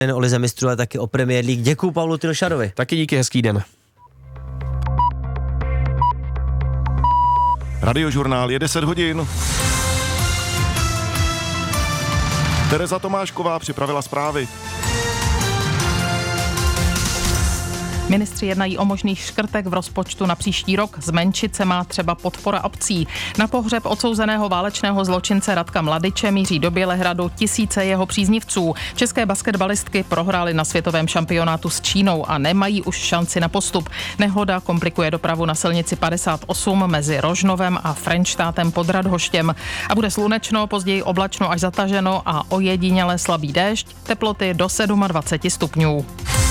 Jen o lize mistrů, ale taky o Premier League. Děkuju Pavlu Tylošarovi. Taky díky, hezký den. Radiožurnál je 10 hodin. Tereza Tomášková připravila zprávy. Ministři jednají o možných škrtech v rozpočtu na příští rok. Zmenšit se má třeba podpora obcí. Na pohřeb odsouzeného válečného zločince Radka Mladiče míří do Bělehradu tisíce jeho příznivců. České basketbalistky prohrály na světovém šampionátu s Čínou a nemají už šanci na postup. Nehoda komplikuje dopravu na silnici 58 mezi Rožnovem a Frenštátem pod Radhoštěm. A bude slunečno, později oblačno až zataženo a ojediněle slabý déšť. Teploty do 27 stupňů.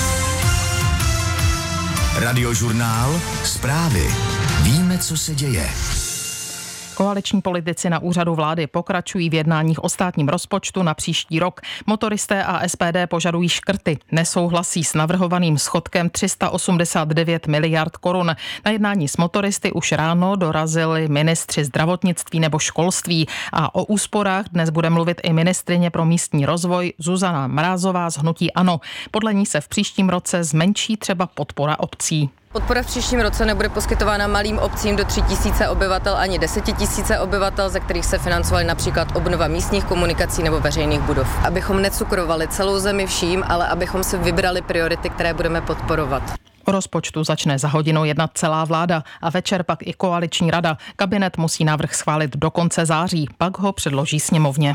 Radiožurnál, zprávy. Víme, co se děje. Koaliční politici na úřadu vlády pokračují v jednáních o státním rozpočtu na příští rok. Motoristé a SPD požadují škrty. Nesouhlasí s navrhovaným schodkem 389 miliard korun. Na jednání s motoristy už ráno dorazili ministři zdravotnictví nebo školství a o úsporách dnes bude mluvit i ministryně pro místní rozvoj Zuzana Mrázová z hnutí ANO. Podle ní se v příštím roce zmenší třeba podpora obcí. Podpora v příštím roce nebude poskytována malým obcím do 3 000 obyvatel ani 10 000 obyvatel, ze kterých se financovaly například obnova místních komunikací nebo veřejných budov. Abychom necukrovali celou zemi vším, ale abychom si vybrali priority, které budeme podporovat. O rozpočtu začne za hodinu jednat celá vláda a večer pak i koaliční rada. Kabinet musí návrh schválit do konce září, pak ho předloží sněmovně.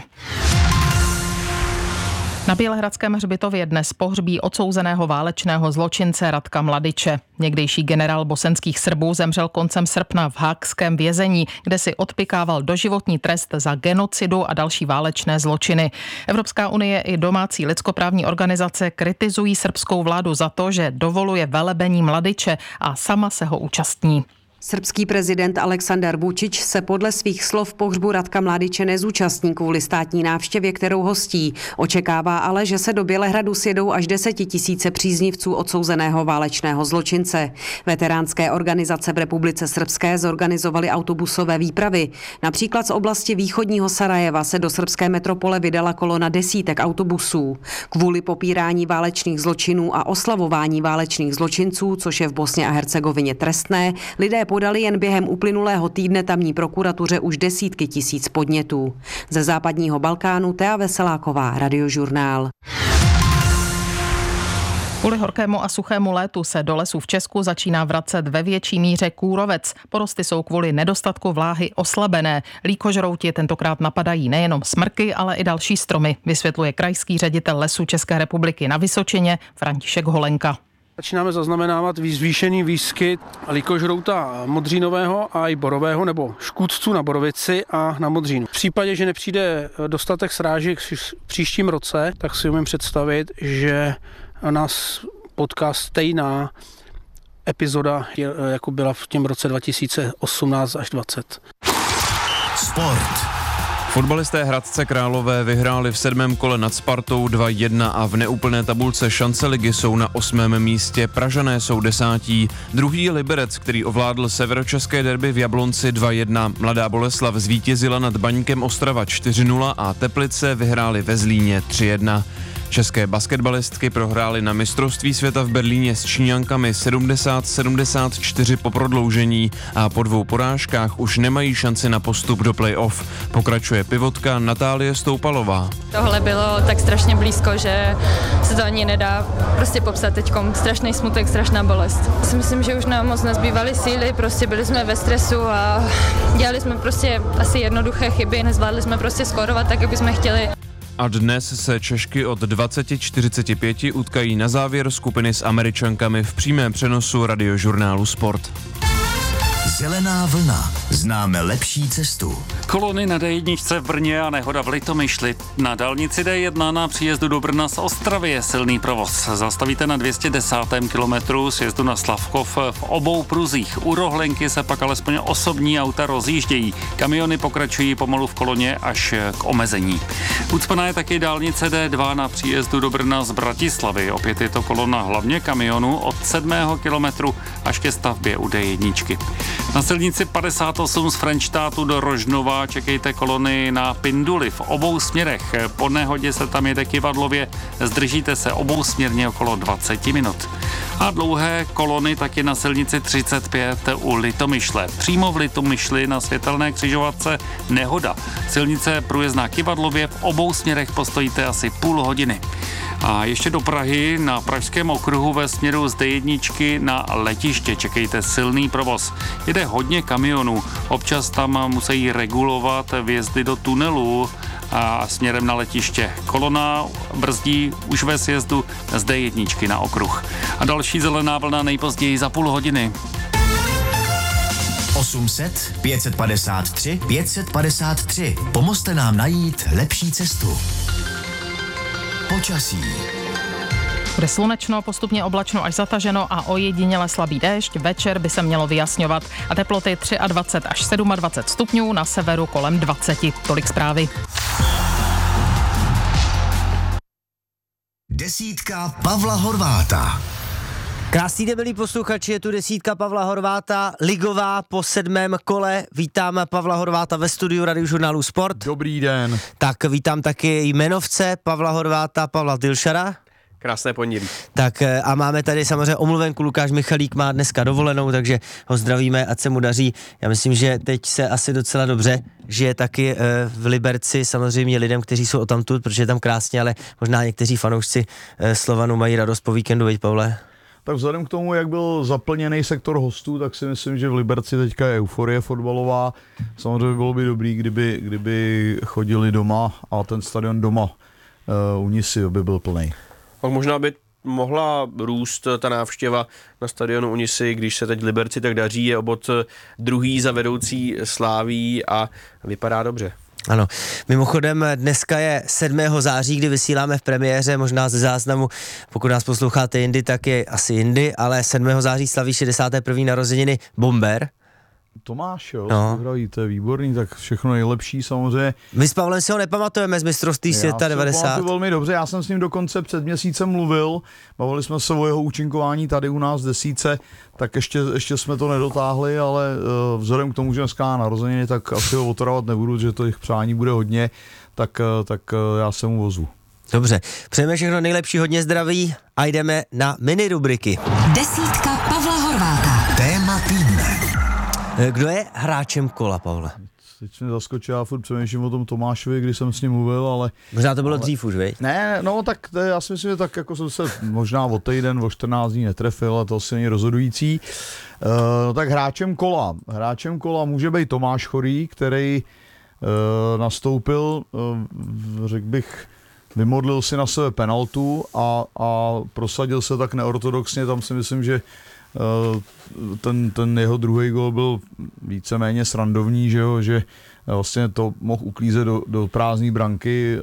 Na Bělehradském hřbitově dnes pohřbí odsouzeného válečného zločince Radka Mladiče. Někdejší generál bosenských Srbů zemřel koncem srpna v haagském vězení, kde si odpykával doživotní trest za genocidu a další válečné zločiny. Evropská unie i domácí lidskoprávní organizace kritizují srbskou vládu za to, že dovoluje velebení Mladiče a sama se ho účastní. Srbský prezident Aleksandar Vučić se podle svých slov pohřbu Radka Mladiče nezúčastní kvůli státní návštěvě, kterou hostí. Očekává ale, že se do Bělehradu sjedou až 10 000 příznivců odsouzeného válečného zločince. Veteránské organizace v Republice Srbské zorganizovaly autobusové výpravy. Například z oblasti východního Sarajeva se do srbské metropole vydala kolona desítek autobusů. Kvůli popírání válečných zločinů a oslavování válečných zločinců, což je v Bosně a Hercegovině trestné, lidé podali jen během uplynulého týdne tamní prokuratuře už desítky tisíc podnětů. Ze západního Balkánu Tea Veseláková, Radiožurnál. Kvůli horkému a suchému létu se do lesů v Česku začíná vracet ve větší míře kůrovec. Porosty jsou kvůli nedostatku vláhy oslabené. Líkožrouti tentokrát napadají nejenom smrky, ale i další stromy, vysvětluje krajský ředitel Lesů České republiky na Vysočině František Holenka. Začínáme zaznamenávat zvýšený výskyt líkožrouta modřínového a i borového nebo škůdců na borovici a na modřínu. V případě, že nepřijde dostatek srážek v příštím roce, tak si umím představit, že nás potká stejná epizoda, jako byla v těm roce 2018 až 2020. Sport. Fotbalisté Hradce Králové vyhráli v 7. kole nad Spartou 2-1 a v neúplné tabulce šance ligy jsou na 8. místě. Pražané jsou 10. Druhý je Liberec, který ovládl severočeské derby v Jablonci 2-1. Mladá Boleslav zvítězila nad Baníkem Ostrava 4-0 a Teplice vyhráli ve Zlíně 3-1. České basketbalistky prohrály na mistrovství světa v Berlíně s Číňankami 70-74 po prodloužení a po 2 porážkách už nemají šanci na postup do play-off. Pokračuje pivotka Natálie Stoupalová. Tohle bylo tak strašně blízko, že se to ani nedá prostě popsat teďkom. Strašný smutek, strašná bolest. Si myslím, že už nám moc nezbývaly síly, prostě byli jsme ve stresu a dělali jsme prostě asi jednoduché chyby, nezvládli jsme prostě skórovat tak, jak bychom chtěli. A dnes se Češky od 20:45 utkají na závěr skupiny s Američankami v přímém přenosu Radiožurnálu Sport. Zelená vlna. Známe lepší cestu. Kolony na D1 v Brně a nehoda v Litomyšli. Na dálnici D1 na příjezdu do Brna z Ostravy je silný provoz. Zastavíte na 210. kilometru sjezdu na Slavkov v obou pruzích. U Rohlenky se pak alespoň osobní auta rozjíždějí. Kamiony pokračují pomalu v koloně až k omezení. Ucpaná je taky dálnice D2 na příjezdu do Brna z Bratislavy. Opět je to kolona hlavně kamionů od 7. kilometru až ke stavbě u D1. Na silnici 58 z Frenštátu do Rožnova čekejte kolony na Pinduli v obou směrech. Po nehodě se tam jede kyvadlově, zdržíte se obousměrně okolo 20 minut. A dlouhé kolony taky na silnici 35 u Litomyšle. Přímo v Litomyšli na světelné křižovatce nehoda. Silnice průjezdná kyvadlově, v obou směrech postojíte asi půl hodiny. A ještě do Prahy na Pražském okruhu ve směru z D1 na letiště čekejte silný provoz. Jede hodně kamionů, občas tam musí regulovat vjezdy do tunelu a směrem na letiště. Kolona brzdí už ve sjezdu z D1 na okruh. A další zelená vlna nejpozději za půl hodiny. 800 553 553. Pomozte nám najít lepší cestu. Počasí. Bude slunečno, postupně oblačno až zataženo a ojediněle slabý déšť. Večer by se mělo vyjasňovat a teploty 23 až 27 stupňů, na severu kolem 20. Tolik zprávy. Desítka Pavla Horváta. Krásný den, milí posluchači, je tu desítka Pavla Horváta, ligová po 7. kole. Vítám Pavla Horváta ve studiu Radiožurnálu Sport. Dobrý den. Tak vítám taky jmenovce Pavla Horváta, Pavla Dilšara. Krásné pondělí. Tak a máme tady samozřejmě omluvenku, Lukáš Michalík má dneska dovolenou, takže ho zdravíme, ať se mu daří. Já myslím, že teď se asi docela dobře žije taky v Liberci, samozřejmě lidem, kteří jsou odtamtud, protože je tam krásně, ale možná někteří fanoušci Slovanu mají radost po víkendu, veď Pavle? Tak vzhledem k tomu, jak byl zaplněný sektor hostů, tak si myslím, že v Liberci teďka je euforie fotbalová. Samozřejmě bylo by dobrý, kdyby chodili doma a ten stadion doma u Nisy by byl plný. Tak možná by mohla růst ta návštěva na stadionu u Nisy, když se teď Liberci tak daří, je obod druhý za vedoucí Sláví a vypadá dobře. Ano, mimochodem dneska je 7. září, kdy vysíláme v premiéře, možná ze záznamu, pokud nás posloucháte jindy, tak je asi jindy, ale 7. září slaví 61. narozeniny Bomber. Tomáš, jo, no. To je výborný, tak všechno nejlepší samozřejmě. My s Pavlem si ho nepamatujeme z mistrovství světa 90. Já si velmi dobře, já jsem s ním dokonce před měsícem mluvil, bavili jsme se o jeho účinkování tady u nás v desíce, tak ještě jsme to nedotáhli, ale vzhledem k tomu, že dneska má narozeniny, tak asi ho otravovat nebudu, že to jich přání bude hodně, tak já se mu ozvu. Dobře, přejeme všechno nejlepší, hodně zdraví a jdeme na mini rubriky. Desítka Pavla Horváta. Téma týdne. Kdo je hráčem kola, Pavle? Teď mě zaskočil, já furt přemýšlím o tom Tomášovi, když jsem s ním mluvil, ale... Možná to bylo dřív už, veď? Ne, no tak já si myslím, že tak jako jsem se možná o týden, o 14 dní netrefil, ale to asi není rozhodující. Tak hráčem kola může být Tomáš Chorý, který nastoupil, řekl bych, vymodlil si na sebe penaltu a prosadil se tak neortodoxně, tam si myslím, že ten jeho druhý gól byl víceméně srandovní, že vlastně to mohl uklízet do prázdné branky,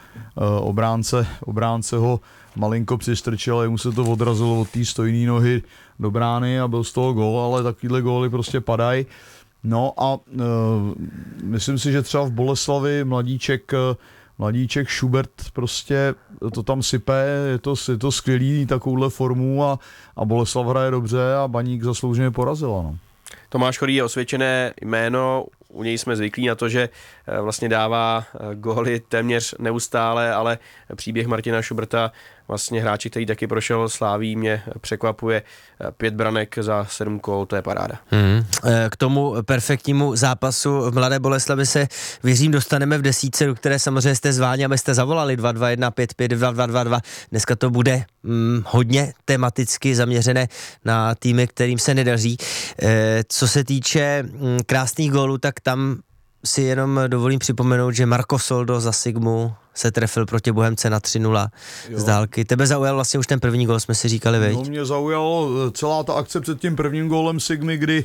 obránce ho malinko přistrčil, ale mu se to odrazilo od té stojné nohy do brány a byl z toho gól, ale takovýhle góly prostě padají. No a myslím si, že třeba v Boleslavi mladíček Schubert prostě to tam sype, je to skvělý takovouhle formu a Boleslav hraje dobře a Baník zaslouženě porazila. No. Tomáš Chorý je osvědčené jméno, u něj jsme zvyklí na to, že vlastně dává góly téměř neustále, ale příběh Martina Schuberta, vlastně hráči, který taky prošel Sláví, mě překvapuje. 5 branek za 7 kol, to je paráda. K tomu perfektnímu zápasu v Mladé Boleslavi se, věřím, dostaneme v desítce, do které samozřejmě jste zváni, abyste zavolali 221 552 222. Dneska to bude hodně tematicky zaměřené na týmy, kterým se nedaří. Co se týče krásných gólů, tak tam si jenom dovolím připomenout, že Marco Soldo za Sigmu se trefil proti Bohemce na 3-0 z dálky. Tebe zaujal vlastně už ten první gól, jsme si říkali, veď? No, mě zaujalo celá ta akce před tím prvním gólem Sigmy, kdy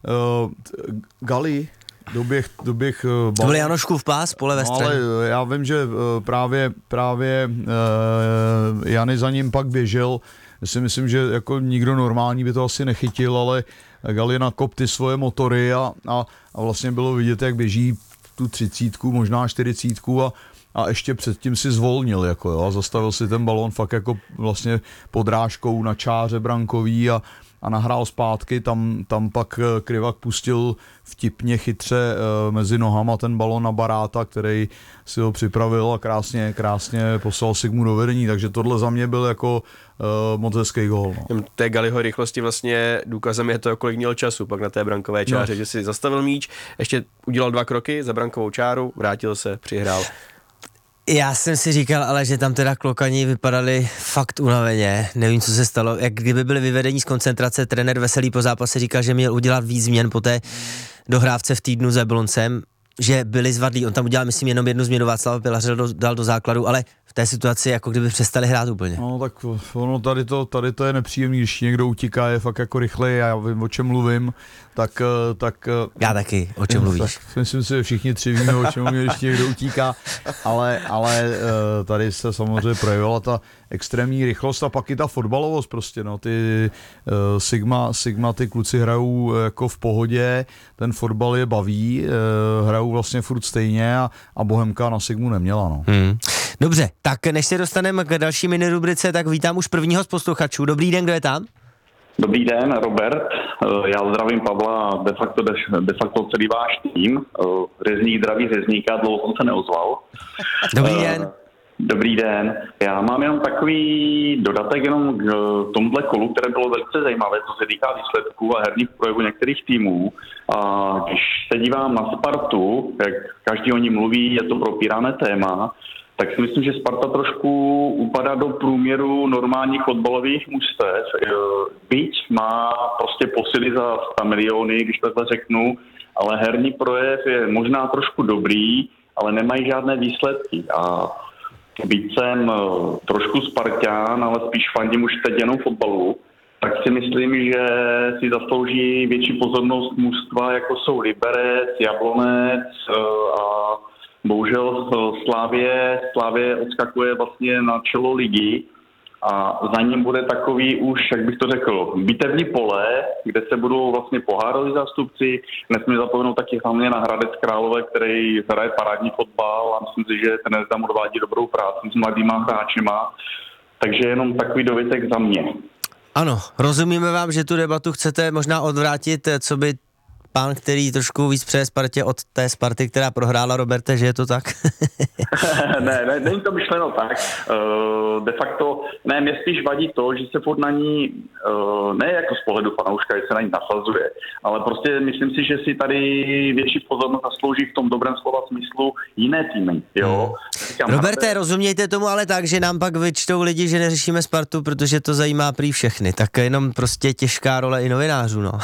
Gali doběh to byl Janoškův pás po levé straně. Ale já vím, že právě Jany za ním pak běžel. Já si myslím, že jako nikdo normální by to asi nechytil, ale Gali nakop ty svoje motory a vlastně bylo vidět, jak běží tu 30, možná 40 a ještě předtím si zvolnil jako jo, a zastavil si ten balón fakt jako vlastně podrážkou na čáře brankový a nahrál zpátky, tam pak Krivak pustil vtipně chytře mezi nohama ten balón na Baráta, který si ho připravil a krásně poslal Sigmu do vedení, takže tohle za mě byl jako moc hezký gól. No. Té Galiho rychlosti vlastně důkazem je to, kolik měl času pak na té brankové čáře, že si zastavil míč, ještě udělal 2 kroky za brankovou čáru, vrátil se, přihrál. Já jsem si říkal, ale že tam teda klokani vypadali fakt unaveně, nevím, co se stalo, jak kdyby byli vyvedení z koncentrace, trenér Veselý po zápase říkal, že měl udělat víc změn po té dohrávce v týdnu s Jabloncem, že byli zvadlí, on tam udělal, myslím, jenom jednu změnu, Václav Pilař dal do základu, ale v té situaci, jako kdyby přestali hrát úplně. No tak ono tady to je nepříjemný, když někdo utíká, je fakt jako rychlej, já vím, o čem mluvím, tak já taky, o čem mluvíš? Tak myslím si, že všichni 3 víme, o čem mluví, když někdo utíká, ale tady se samozřejmě projevila ta extrémní rychlost a pak i ta fotbalovost prostě, no, ty Sigma, ty kluci hrajou jako v pohodě, ten fotbal je baví, hrajou vlastně furt stejně a Bohemka na Sigmu neměla, no. Dobře, tak než se dostaneme k další mini rubrice, tak vítám už prvního z posluchačů. Dobrý den, kdo je tam? Dobrý den, Robert. Já zdravím Pavla a de facto celý váš tým. Řezník zdraví řezníka, dlouho jsem se neozval. Dobrý den. Dobrý den. Já mám jenom takový dodatek jenom k tomuhle kolu, které bylo velice zajímavé, co se týká výsledků a herních projevů některých týmů. A když se dívám na Spartu, jak každý o ní mluví, je to propírané téma, tak si myslím, že Sparta trošku upadá do průměru normálních fotbalových mužstev. Byť má prostě posily za 100 miliony, když takhle řeknu, ale herní projev je možná trošku dobrý, ale nemají žádné výsledky. A byť jsem trošku Sparťán, ale spíš fandím už teď jenom fotbalu, tak si myslím, že si zaslouží větší pozornost mužstva, jako jsou Liberec, Jablonec a bohužel Slavie odskakuje vlastně na čelo ligy a za ním bude takový už, jak bych to řekl, bitevní pole, kde se budou vlastně pohároví zástupci. Nesmí zapomenout taky hlavně na Hradec Králové, který hraje parádní fotbal a myslím si, že ten tam odvádí dobrou práci s mladýma hráčima. Takže jenom takový dovětek za mě. Ano, rozumíme vám, že tu debatu chcete možná odvrátit, co by pán, který trošku víc přeje Spartě od té Sparty, která prohrála, Roberte, že je to tak? ne, není to myšleno tak. De facto, ne, mě spíš vadí to, že se furt na ní, ne jako z pohledu fanouška, že se na ní nasazuje, ale prostě myslím si, že si tady větší pozornost zaslouží v tom dobrém slova smyslu jiné týmy, jo. Roberte, rozumějte tomu ale tak, že nám pak vyčtou lidi, že neřešíme Spartu, protože to zajímá prý všechny, tak jenom prostě těžká role i novinářů, no.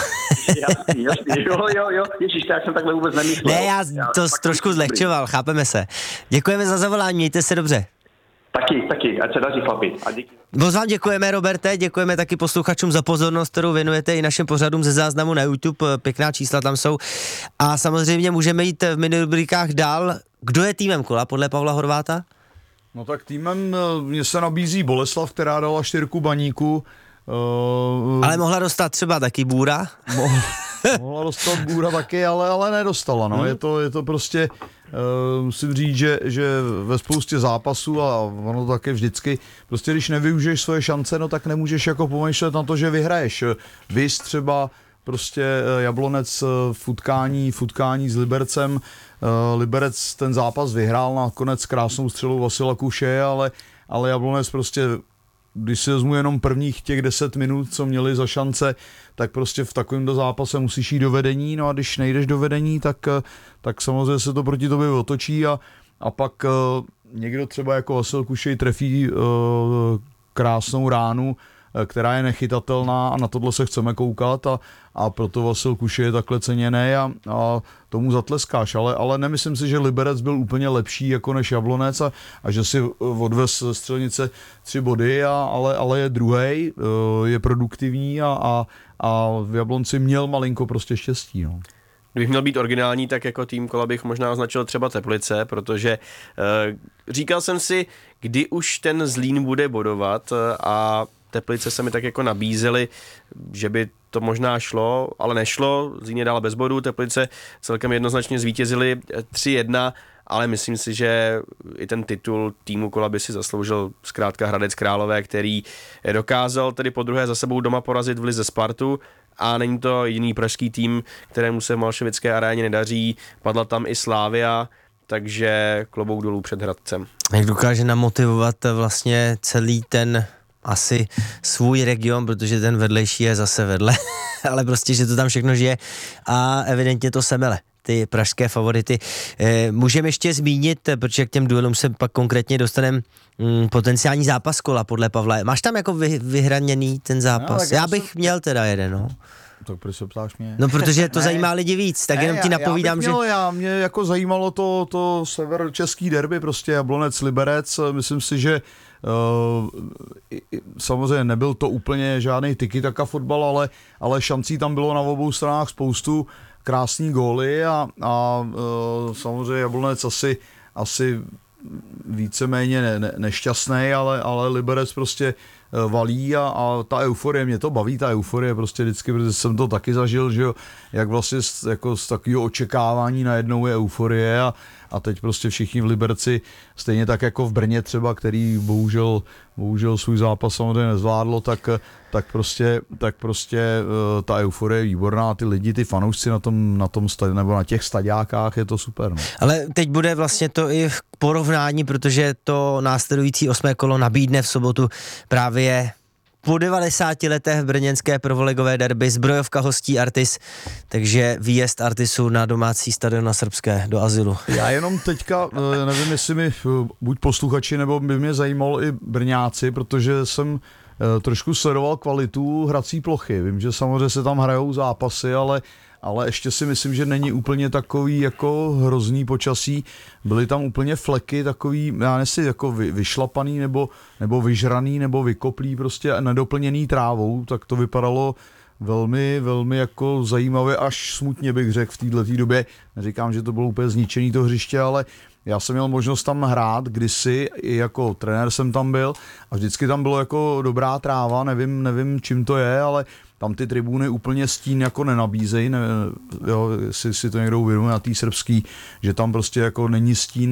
Jo, ježiš, já jsem takhle vůbec nemyslel. Ne, já to trošku zlehčoval, chápeme se. Děkujeme za zavolání, mějte se dobře. Taky, ať se daří chlapi. A díky. Moc vám děkujeme, Roberte, děkujeme taky posluchačům za pozornost, kterou věnujete i našim pořadům ze záznamu na YouTube, pěkná čísla tam jsou. A samozřejmě můžeme jít v minirubrikách dál. Kdo je týmem kola podle Pavla Horváta? No tak týmem mně se nabízí Boleslav, která dala 4 Baníku. Ale mohla dostat třeba taky Bůra? Mohla dostat Bůra taky, ale nedostala. No. Je to prostě, musím říct, že ve spoustě zápasů, a ono to také vždycky, prostě když nevyužiješ svoje šance, no tak nemůžeš jako pomýšlet na to, že vyhraješ. Vys třeba prostě Jablonec v utkání s Libercem. Liberec ten zápas vyhrál nakonec krásnou střelou Vasila Kuše, ale Jablonec prostě, když si vezmu jenom prvních těch 10 minut, co měli za šance, tak prostě v takovémto zápase musíš jít do vedení, no a když nejdeš do vedení, tak samozřejmě se to proti tobě otočí a pak někdo třeba jako Vasil Kušej trefí krásnou ránu, která je nechytatelná a na tohle se chceme koukat a proto Vasil Kušej je takhle ceněný a tomu zatleskáš, ale nemyslím si, že Liberec byl úplně lepší jako než Jablonec a že si odvez Střelnice 3 body, ale je druhej, je produktivní a v Jablonci měl malinko prostě štěstí. No. Kdybych měl být originální, tak jako tým kola bych možná označil třeba Teplice, protože říkal jsem si, kdy už ten Zlín bude bodovat a Teplice se mi tak jako nabízely, že by to možná šlo, ale nešlo. Zlín je dál bez bodů, Teplice celkem jednoznačně zvítězili 3-1 ale myslím si, že i ten titul týmu kola by si zasloužil zkrátka Hradec Králové, který dokázal tedy podruhé za sebou doma porazit v lize Spartu, a není to jediný pražský tým, kterému se v Malševické aréně nedaří, padla tam i Slavia, takže klobouk dolů před Hradcem. Jak dokáže namotivovat vlastně celý ten asi svůj region, protože ten vedlejší je zase vedle, ale prostě, že to tam všechno žije a evidentně to semele, ty pražské favority. Můžeme ještě zmínit, protože k těm duelům se pak konkrétně dostaneme, potenciální zápas kola podle Pavla. Máš tam jako vyhraněný ten zápas? Já bych měl teda jeden, no. Tak proč se ptáš mě? No, protože to zajímá lidi víc, tak jenom ti napovídám, že... Mě jako zajímalo to severočeský derby, prostě Jablonec Liberec, myslím si, že samozřejmě nebyl to úplně žádný tiki-taka fotbal, ale šancí tam bylo na obou stranách spoustu, krásný góly a samozřejmě Jablonec asi víceméně nešťastný, ale Liberec prostě valí a ta euforie, mě to baví, ta euforie prostě vždycky, protože jsem to taky zažil, že jo, jak vlastně jako z takového očekávání najednou je euforie a teď prostě všichni v Liberci, stejně tak jako v Brně třeba, který bohužel svůj zápas samozřejmě nezvládlo, tak prostě ta euforie je výborná, ty lidi, ty fanoušci na tom nebo na těch stadiákách, je to super. No. Ale teď bude vlastně to i v porovnání, protože to následující 8. kolo nabídne v sobotu právě po 90 letech brněnské prvoligové derby, Zbrojovka hostí Artis, takže výjezd Artisu na domácí stadion na Srbské do azylu. Já jenom teďka, nevím, jestli mi buď posluchači, nebo by mě zajímalo i Brňáci, protože jsem trošku sledoval kvalitu hrací plochy. Vím, že samozřejmě se tam hrajou zápasy, ale ještě si myslím, že není úplně takový jako hrozný počasí. Byly tam úplně fleky takový, já nevím, jako vyšlapaný nebo vyžraný nebo vykoplý, prostě nedoplněný trávou, tak to vypadalo velmi, velmi jako zajímavě, až smutně bych řekl v této době. Neříkám, že to bylo úplně zničený to hřiště, ale já jsem měl možnost tam hrát kdysi, i jako trenér jsem tam byl a vždycky tam bylo jako dobrá tráva, nevím čím to je, ale tam ty tribuny úplně stín jako nenabízejí, jestli si to někdo uvědomuje na té srbský, že tam prostě jako není stín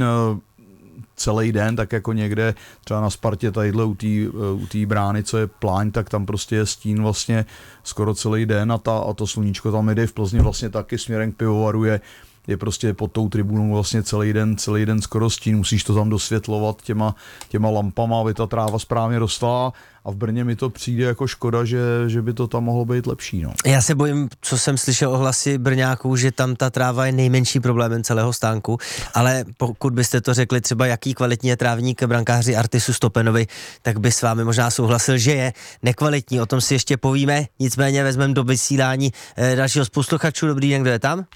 celý den, tak jako někde třeba na Spartě tadyhle u té brány, co je Pláň, tak tam prostě je stín vlastně skoro celý den a to sluníčko tam jde v Plzni vlastně taky směrem k pivovaru je prostě pod tou tribunou vlastně celý den skoro stín, musíš to tam dosvětlovat těma lampama, aby ta tráva správně rostla a v Brně mi to přijde jako škoda, že by to tam mohlo být lepší. No. Já se bojím, co jsem slyšel ohlasy Brňáků, že tam ta tráva je nejmenší problémem celého stánku, ale pokud byste to řekli třeba jaký kvalitní je trávník brankáři Artisu Stopenovi, tak by s vámi možná souhlasil, že je nekvalitní, o tom si ještě povíme, nicméně vezmeme do vysílání dalšího z posluchačů. Dobrý den, kdo je tam?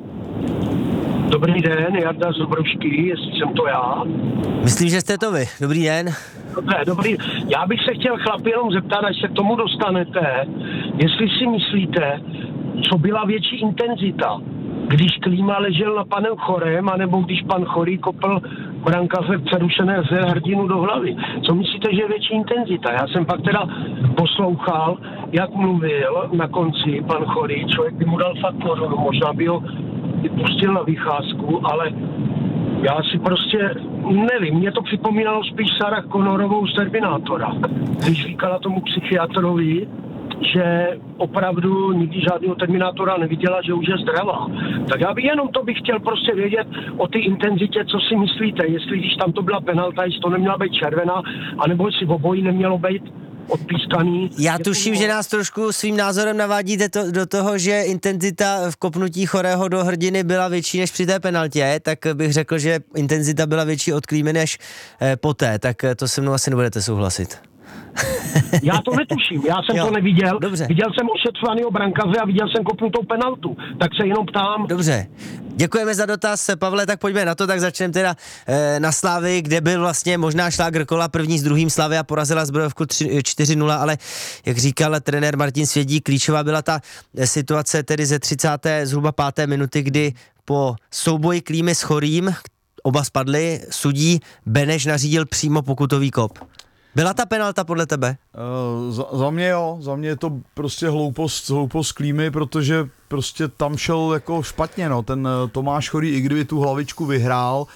Dobrý den, Jarda z Dobrovšky, jestli jsem to já. Myslím, že jste to vy. Dobrý den. Dobře, dobrý. Já bych se chtěl chlapi jenom zeptat, až se k tomu dostanete, jestli si myslíte, co byla větší intenzita, když Klíma ležel na panem Chorem, anebo když pan Chorý kopl brankáře přerušené ze hrdinu do hlavy. Co myslíte, že je větší intenzita? Já jsem pak teda poslouchal, jak mluvil na konci pan Chorý, člověk by mu dal fakt korunu, možná by ho pustil na vycházku, ale já si prostě nevím, mě to připomínalo spíš Sarah Connorovou z Terminátora, když říkala tomu psychiatrovi, že opravdu nikdy žádného Terminátora neviděla, že už je zdravá. Tak já bych jenom to bych chtěl prostě vědět o té intenzitě, co si myslíte, jestli když tam to byla penalta, jestli to neměla být červená, anebo jestli v obojí nemělo být odpískaný. Já tuším, že nás trošku svým názorem navádíte do toho, že intenzita v kopnutí Chorého do hrdiny byla větší než při té penaltě, tak bych řekl, že intenzita byla větší od Klímy než poté, tak to se mnou asi nebudete souhlasit. Já to netuším, já jsem to neviděl. Dobře. Viděl jsem ošetřovaného brankaře a viděl jsem kopnutou penaltu, tak se jenom ptám. Dobře, děkujeme za dotaz, Pavle, tak pojďme na to, tak začneme teda na Slavii, kde byl vlastně možná šlágr kola, první s druhým Slavia porazila Zbrojovku 4-0, ale jak říkal trenér Martin Svědík, klíčová byla ta situace tedy ze 30. zhruba 5. minuty, kdy po souboji Klímy s Chorým, oba spadli, sudí Beneš nařídil přímo pokutový kop. Byla ta penalta podle tebe? Za mě jo, za mě je to prostě hloupost Klímy, protože prostě tam šel jako špatně, no, ten Tomáš Chorý, i kdyby tu hlavičku vyhrál,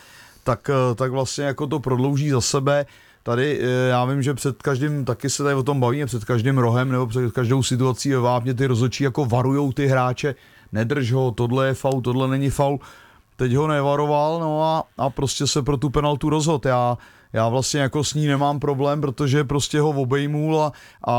tak vlastně jako to prodlouží za sebe. Tady já vím, že před každým, taky se tady o tom bavíme, před každým rohem nebo před každou situací ve vápně ty rozhodčí jako varujou ty hráče, nedrž ho, tohle je faul, tohle není faul. Teď ho nevaroval, no a prostě se pro tu penaltu rozhodl. Já vlastně jako s ní nemám problém, protože prostě ho obejmul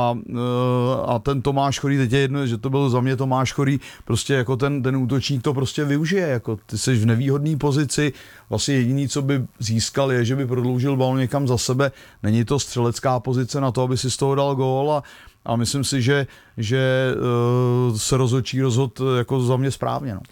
a ten Tomáš Chorý, teď je jedno, že to byl za mě Tomáš Chorý, prostě jako ten útočník to prostě využije, jako ty jsi v nevýhodné pozici, vlastně jediný, co by získal, je, že by prodloužil balon někam za sebe, není to střelecká pozice na to, aby si z toho dal gól a myslím si, že se rozhodčí rozhodl jako za mě správně. No.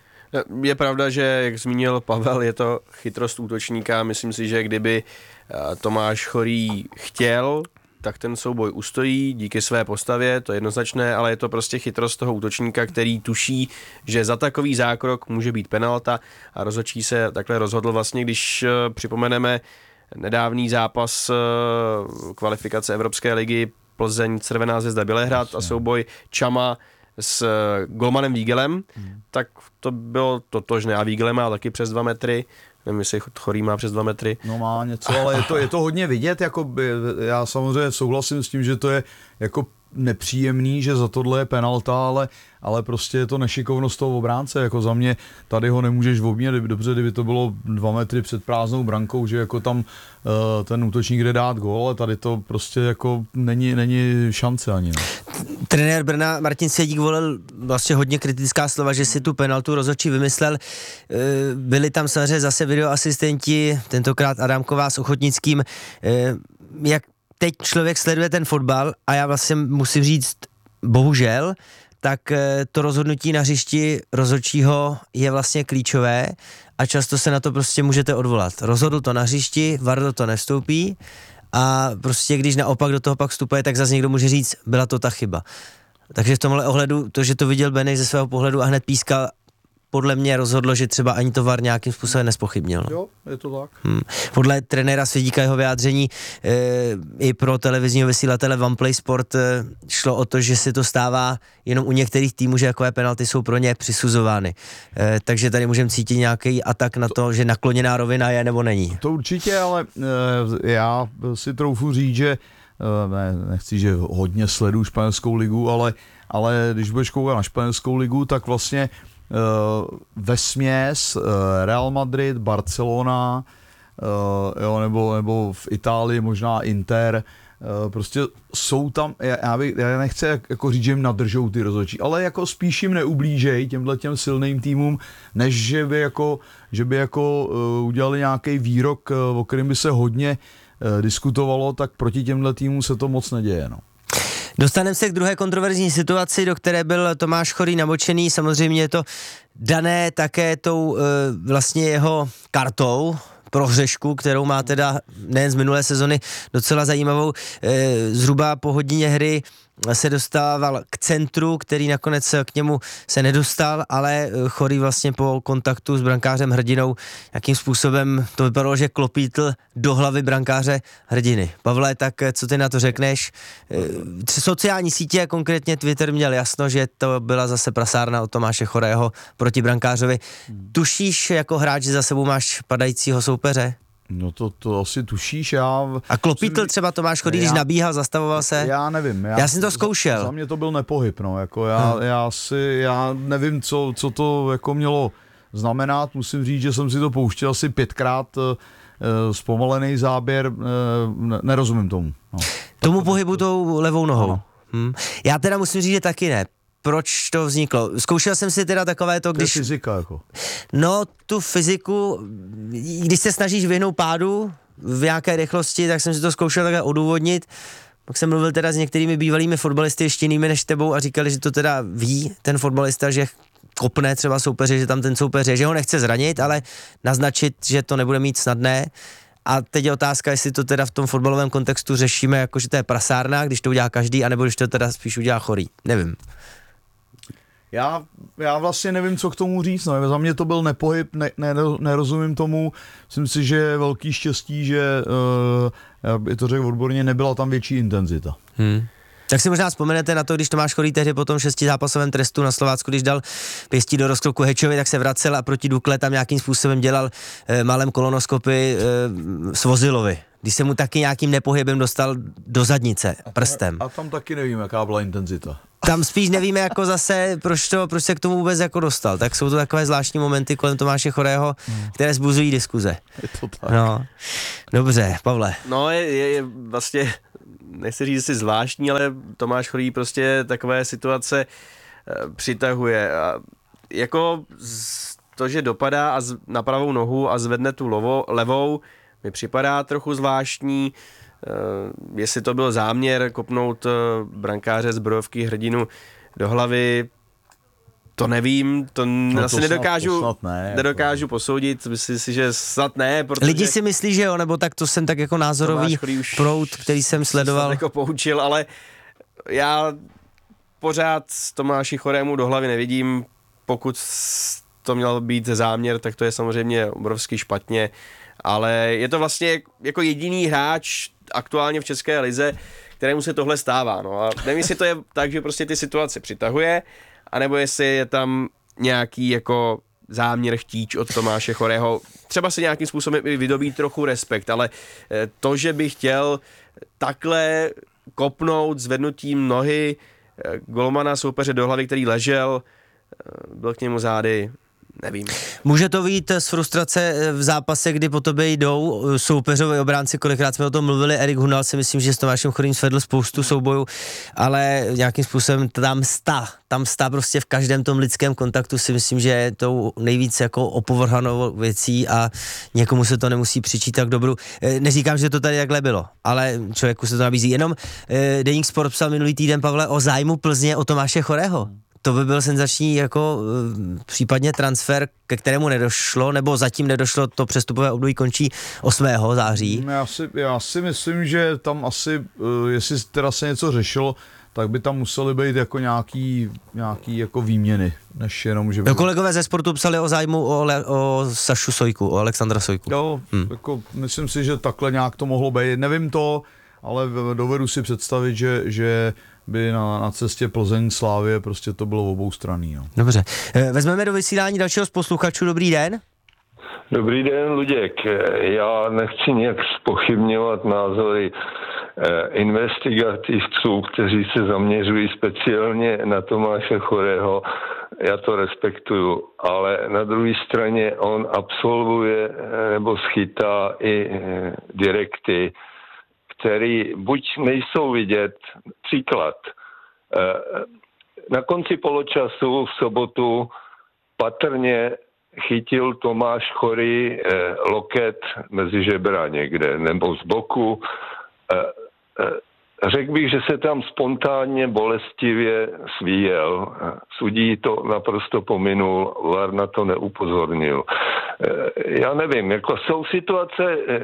Je pravda, že, jak zmínil Pavel, je to chytrost útočníka. Myslím si, že kdyby Tomáš Chorý chtěl, tak ten souboj ustojí díky své postavě, to je jednoznačné, ale je to prostě chytrost toho útočníka, který tuší, že za takový zákrok může být penalta a rozhodčí se takhle rozhodl vlastně, když připomeneme nedávný zápas kvalifikace Evropské ligy Plzeň Červená Zvezda Bělehrad a souboj Čama s golmanem Vígelem, tak to bylo totožné a Vígele má taky přes 2 metry, nevím, jestli Chorý má přes 2 metry. No má něco, ale je to hodně vidět, jako já samozřejmě souhlasím s tím, že to je jako nepříjemný, že za tohle je penalta, ale prostě je to nešikovnost toho obránce, jako za mě tady ho nemůžeš obměnit, dobře, kdyby to bylo 2 metry před prázdnou brankou, že jako tam ten útočník jde dát gól, ale tady to prostě jako není šance ani. No. Trenér Brna Martin Svědík volil vlastně hodně kritická slova, že si tu penaltu rozhodčí vymyslel. Byli tam samozřejmě zase videoasistenti, tentokrát Adamková s Ochotnickým. Jak teď člověk sleduje ten fotbal a já vlastně musím říct, bohužel, tak to rozhodnutí na hřišti rozhodčího je vlastně klíčové a často se na to prostě můžete odvolat. Rozhodl to na hřišti, VAR do toho nevstoupí a prostě když naopak do toho pak vstupuje, tak zase někdo může říct, byla to ta chyba. Takže v tomhle ohledu, to, že to viděl Benny ze svého pohledu a hned pískal, podle mě rozhodlo, že třeba ani to VAR nějakým způsobem nespochybnil. Jo, je to tak. Podle trenéra Svědíka jeho vyjádření i pro televizního vysílatele OnePlay Sport šlo o to, že se to stává jenom u některých týmů, že takové penalty jsou pro ně přisuzovány. Takže tady můžeme cítit nějaký atak na to, že nakloněná rovina je nebo není. To určitě, ale já si troufu říct, že nechci, že hodně sleduju španělskou ligu, ale když budeš koukat na španělskou ligu, tak vlastně vesměs Real Madrid, Barcelona, jo, nebo v Itálii možná Inter, prostě jsou tam, já nechci jako říct, že jim nadržou ty rozhodčí, ale jako spíš jim neublížej těm silným týmům, než že by jako udělali nějaký výrok, o kterém by se hodně diskutovalo, tak proti těmhle týmům se to moc neděje, no. Dostaneme se k druhé kontroverzní situaci, do které byl Tomáš Chorý namočený. Samozřejmě je to dané také tou vlastně jeho kartou pro hřešku, kterou má teda nejen z minulé sezony docela zajímavou. Zhruba po hodině hry se dostával k centru, který nakonec k němu se nedostal, ale Chorý vlastně po kontaktu s brankářem Hrdinou jakým způsobem to vypadalo, že klopítl do hlavy brankáře Hrdiny. Pavle, tak co ty na to řekneš? Sociální sítě, konkrétně Twitter, měl jasno, že to byla zase prasárna od Tomáše Chorého proti brankářovi. Tušíš jako hráč, že za sebou máš padajícího soupeře? No to asi tušíš, A klopítl třeba Tomáš Chorý, když nabíhal, zastavoval se? Já nevím. Já jsem to zkoušel. Za mě to byl nepohyb, no, jako já nevím, co to jako mělo znamenat, musím říct, že jsem si to pouštěl asi 5krát, zpomalený záběr, nerozumím tomu. No. Tomu pohybu tou levou nohou. Já teda musím říct, že taky ne. Proč to vzniklo? Zkoušel jsem si teda takové to, když... To je fyzika, jako. No, tu fyziku, když se snažíš vyhnout pádu v nějaké rychlosti, tak jsem si to zkoušel takhle odůvodnit. Pak jsem mluvil teda s některými bývalými fotbalisty, ještě jinými než tebou, a říkali, že to teda ví ten fotbalista, že kopne třeba soupeře, že tam ten soupeř je, že ho nechce zranit, ale naznačit, že to nebude mít snadné. A teď je otázka, jestli to teda v tom fotbalovém kontextu řešíme, jako že to je prasárna, když to udělá každý, anebo když to teda spíš udělá Chorý. Nevím. Já vlastně nevím, co k tomu říct. No. Za mě to byl nepohyb, nerozumím tomu. Myslím si, že je velký štěstí, že, já by to řekl odborně, nebyla tam větší intenzita. Tak si možná vzpomenete na to, když Tomáš Chorý tehdy po tom 6zápasovém trestu na Slovácku, když dal pěstí do rozkroku Hečovi, tak se vracel a proti Dukle tam nějakým způsobem dělal malem kolonoskopy Svozilovi. Když se mu taky nějakým nepohybem dostal do zadnice prstem. A tam taky nevím, jaká byla intenzita. Tam spíš nevíme jako zase, proč se k tomu vůbec jako dostal. Tak jsou to takové zvláštní momenty kolem Tomáše Chorého, které zbuzují diskuze. Je to tak. No, dobře, Pavle. No je vlastně, nechci říct si zvláštní, ale Tomáš Chorý prostě takové situace přitahuje. A jako to, že dopadá na pravou nohu a zvedne tu levou, mi připadá trochu zvláštní. Jestli to byl záměr kopnout brankáře z Brodovky Hrdinu do hlavy, to nevím, to asi nedokážu posoudit, myslím si, že snad ne. Lidi si myslí, že jo, nebo tak to jsem tak jako názorový proud, který jsem sledoval. Jako poučil, ale já pořád Tomáši Chorému do hlavy nevidím, pokud to měl být záměr, tak to je samozřejmě obrovsky špatně, ale je to vlastně jako jediný hráč aktuálně v České lize, kterému se tohle stává. No a nevím, jestli to je tak, že prostě ty situace přitahuje, anebo jestli je tam nějaký jako záměr chtíč od Tomáše Chorého. Třeba se nějakým způsobem vydobít trochu respekt, ale to, že by chtěl takhle kopnout zvednutím nohy golmana soupeře do hlavy, který ležel, byl k němu zády, nevím. Může to vyjít z frustrace v zápase, kdy po tobě jdou soupeřovi obránci, kolikrát jsme o tom mluvili, Erik Hunal si myslím, že s Tomášem Chorým svedl spoustu soubojů, ale nějakým způsobem tam stá prostě v každém tom lidském kontaktu si myslím, že je tou nejvíc jako opovrhanou věcí a někomu se to nemusí přičítat k dobru. Neříkám, že to tady takhle bylo, ale člověku se to nabízí. Jenom Deník Sport psal minulý týden, Pavle, o zájmu Plzně o Tomáše Chorého. To by byl senzační jako případně transfer, ke kterému nedošlo, nebo zatím nedošlo, to přestupové období končí 8. září. Já si myslím, že tam asi, jestli teda se něco řešilo, tak by tam musely být jako nějaký jako výměny, než jenom, že by... Kolegové ze Sportu psali o zájmu o Sašu Sojku, o Alexandra Sojku. Jo, jako myslím si, že takhle nějak to mohlo být. Nevím to, ale dovedu si představit, že by na cestě Plzeň-Slávie prostě to bylo oboustranný. No. Dobře. Vezmeme do vysílání dalšího z posluchačů. Dobrý den. Dobrý den, Luděk. Já nechci nějak zpochybňovat názory investigativců, kteří se zaměřují speciálně na Tomáše Chorého. Já to respektuju, ale na druhé straně on absolvuje nebo schytá i direkty, který buď nejsou vidět, příklad, na konci poločasu v sobotu patrně chytil Tomáš Chorý loket mezi žebra někde, nebo z boku. Řekl bych, že se tam spontánně bolestivě svíjel. Sudí to naprosto pominul, VAR na to neupozornil. Já nevím, jako jsou situace,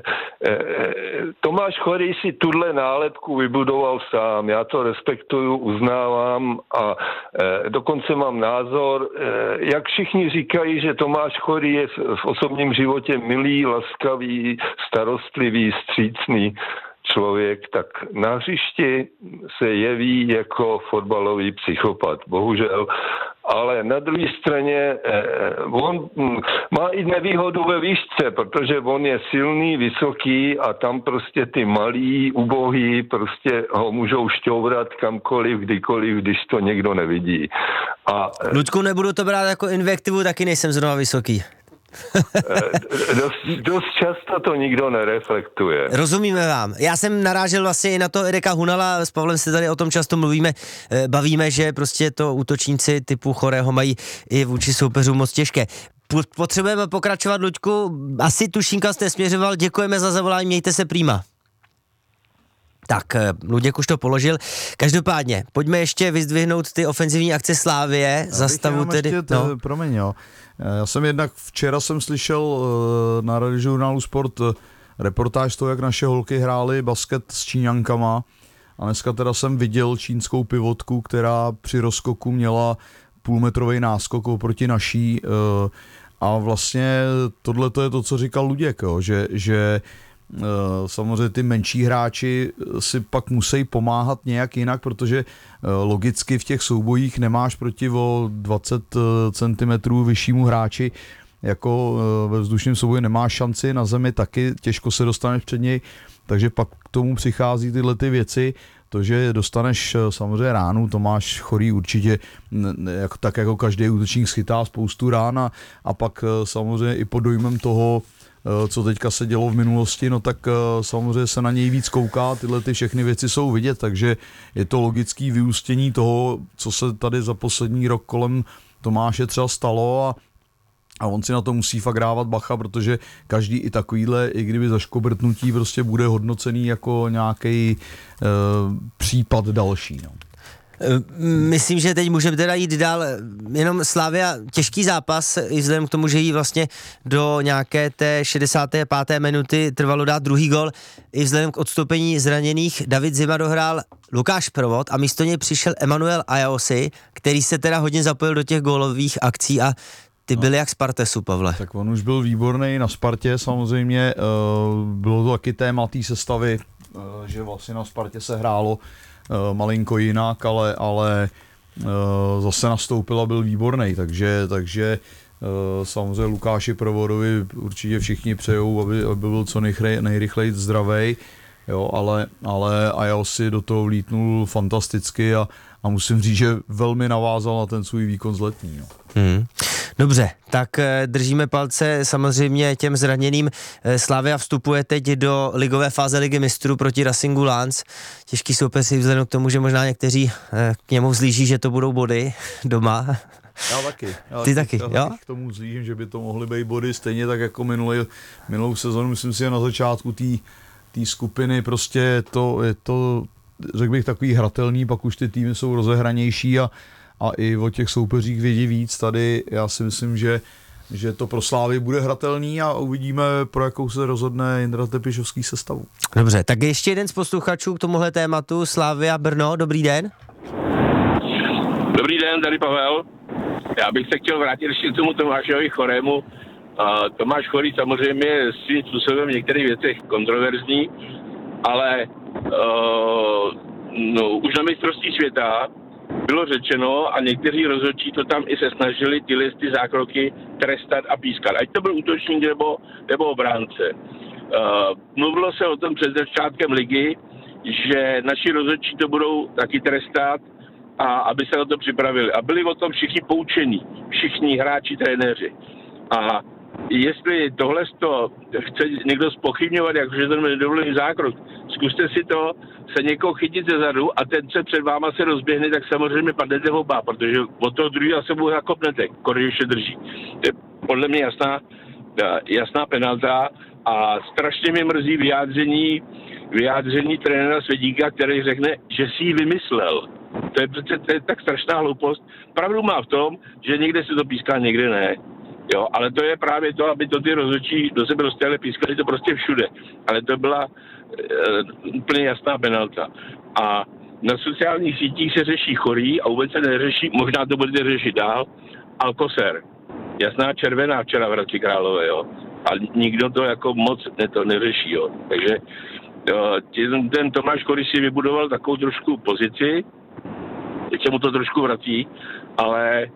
Tomáš Chorý si tuhle nálepku vybudoval sám, já to respektuju, uznávám a dokonce mám názor, jak všichni říkají, že Tomáš Chorý je v osobním životě milý, laskavý, starostlivý, vstřícný člověk, tak na hřišti se jeví jako fotbalový psychopat, bohužel. Ale na druhé straně on má i nevýhodu ve výšce, protože on je silný, vysoký a tam prostě ty malí, ubohý prostě ho můžou šťourat kamkoliv, kdykoliv, když to někdo nevidí. Luďku, nebudu to brát jako invektivu, taky nejsem zrovna vysoký. Dost často to nikdo nereflektuje. Rozumíme vám. Já jsem narážel vlastně i na to Erika Hunala, s Pavlem se tady o tom často mluvíme, bavíme, že prostě to útočníci typu Chorého mají i vůči soupeřům moc těžké. Potřebujeme pokračovat, Luďku, asi tuším, kam jste směřoval, děkujeme za zavolání, mějte se prýma. Tak, Luděk už to položil. Každopádně, pojďme ještě vyzdvihnout ty ofenzivní akce Slávie. Zastavu tedy... Promiň, jo. Já jsem včera jsem slyšel na Radiožurnálu Sport reportáž z toho, jak naše holky hrály basket s Číňankama a dneska teda jsem viděl čínskou pivotku, která při rozskoku měla půlmetrový náskok oproti naší a vlastně tohle to je to, co říkal Luděk, jo, že samozřejmě ty menší hráči si pak musí pomáhat nějak jinak, protože logicky v těch soubojích nemáš proti o 20 cm vyššímu hráči, jako ve vzdušném souboji nemáš šanci, na zemi taky těžko se dostaneš před něj, takže pak k tomu přichází tyhle ty věci. To, že dostaneš samozřejmě ránu, Tomáš Chorý určitě, tak jako každý útočník schytá spoustu rán a pak samozřejmě i pod dojmem toho, co teďka se dělo v minulosti, no tak samozřejmě se na něj víc kouká, tyhle ty všechny věci jsou vidět, takže je to logický vyústění toho, co se tady za poslední rok kolem Tomáše třeba stalo a on si na to musí fakt dávat bacha, protože každý i takovýhle, i kdyby zaškobrtnutí prostě bude hodnocený jako nějaký případ další. No. Myslím, že teď můžeme teda jít dál, jenom Slavia, těžký zápas, i vzhledem k tomu, že jí vlastně do nějaké té 65. minuty trvalo dát druhý gol, i vzhledem k odstoupení zraněných David Zima dohrál Lukáš Provod a místo něj přišel Emanuel Ajaosi, který se teda hodně zapojil do těch gólových akcí a ty byly jak Spartesu, Pavle. Tak on už byl výborný na Spartě, samozřejmě bylo to taky téma té sestavy, že vlastně na Spartě se hrálo malinko jinak, ale zase nastoupil a byl výborný, takže samozřejmě Lukáši Provodovi určitě všichni přejou, aby byl co nejrychleji zdravej, jo, ale Ajaosi do toho vlítnul fantasticky a musím říct, že velmi navázal na ten svůj výkon z letní. No. Dobře, tak držíme palce samozřejmě těm zraněným. Slavia vstupuje teď do ligové fáze Ligy mistrů proti Racingu Lens. Těžký soupeř si vzhledem k tomu, že možná někteří k němu vzlíží, že to budou body doma. Já taky. Ty taky, jo? K tomu vzlížím, že by to mohly být body stejně tak jako minulou sezonu. Myslím si, že na začátku té skupiny prostě je to, řekl bych, takový hratelný, pak už ty týmy jsou rozehranější a i o těch soupeřích vědí víc. Tady já si myslím, že to pro Slávy bude hratelný a uvidíme, pro jakou se rozhodne Jindra Tepišovský sestavu. Dobře, tak ještě jeden z posluchačů k tomuhle tématu. Slávia Brno, dobrý den. Dobrý den, tady Pavel. Já bych se chtěl vrátit ještě k tomu Tomášovi Chorému. Tomáš Chorý samozřejmě je svým způsobem v některých věcech kontroverzní, ale už na mistrovství světa bylo řečeno a někteří rozhodčí to tam i se snažili ty zákroky trestat a pískat. Ať to byl útočník nebo obránce. Mluvilo se o tom před začátkem ligy, že naši rozhodčí to budou taky trestat a aby se na to připravili. A byli o tom všichni poučení, všichni hráči, trenéři. A jestli tohle chce někdo zpochybňovat, jakože ten nedovolený zákrok, zkuste si to se někoho chytit ze zadu a ten se před váma se rozběhne, tak samozřejmě padnete v oba, protože od toho druhého se mu nakopnete, když ještě drží. To je podle mě jasná penalta a strašně mi mrzí vyjádření trenéra Svědíka, který řekne, že si ji vymyslel. To je tak strašná hloupost. Pravdu má v tom, že někde se to píská, někde ne. Jo, ale to je právě to, aby to ty rozhodčí do sebe dostali, pískali to prostě všude. Ale to byla úplně jasná penalta. A na sociálních sítích se řeší Chorý a vůbec se neřeší, možná to budete řešit dál, Alcocer. Jasná červená včera v Hradci Králové, jo. A nikdo to jako moc neřeší, jo. Takže ten Tomáš Chorý si vybudoval takovou trošku pozici, teď se mu to trošku vrací, ale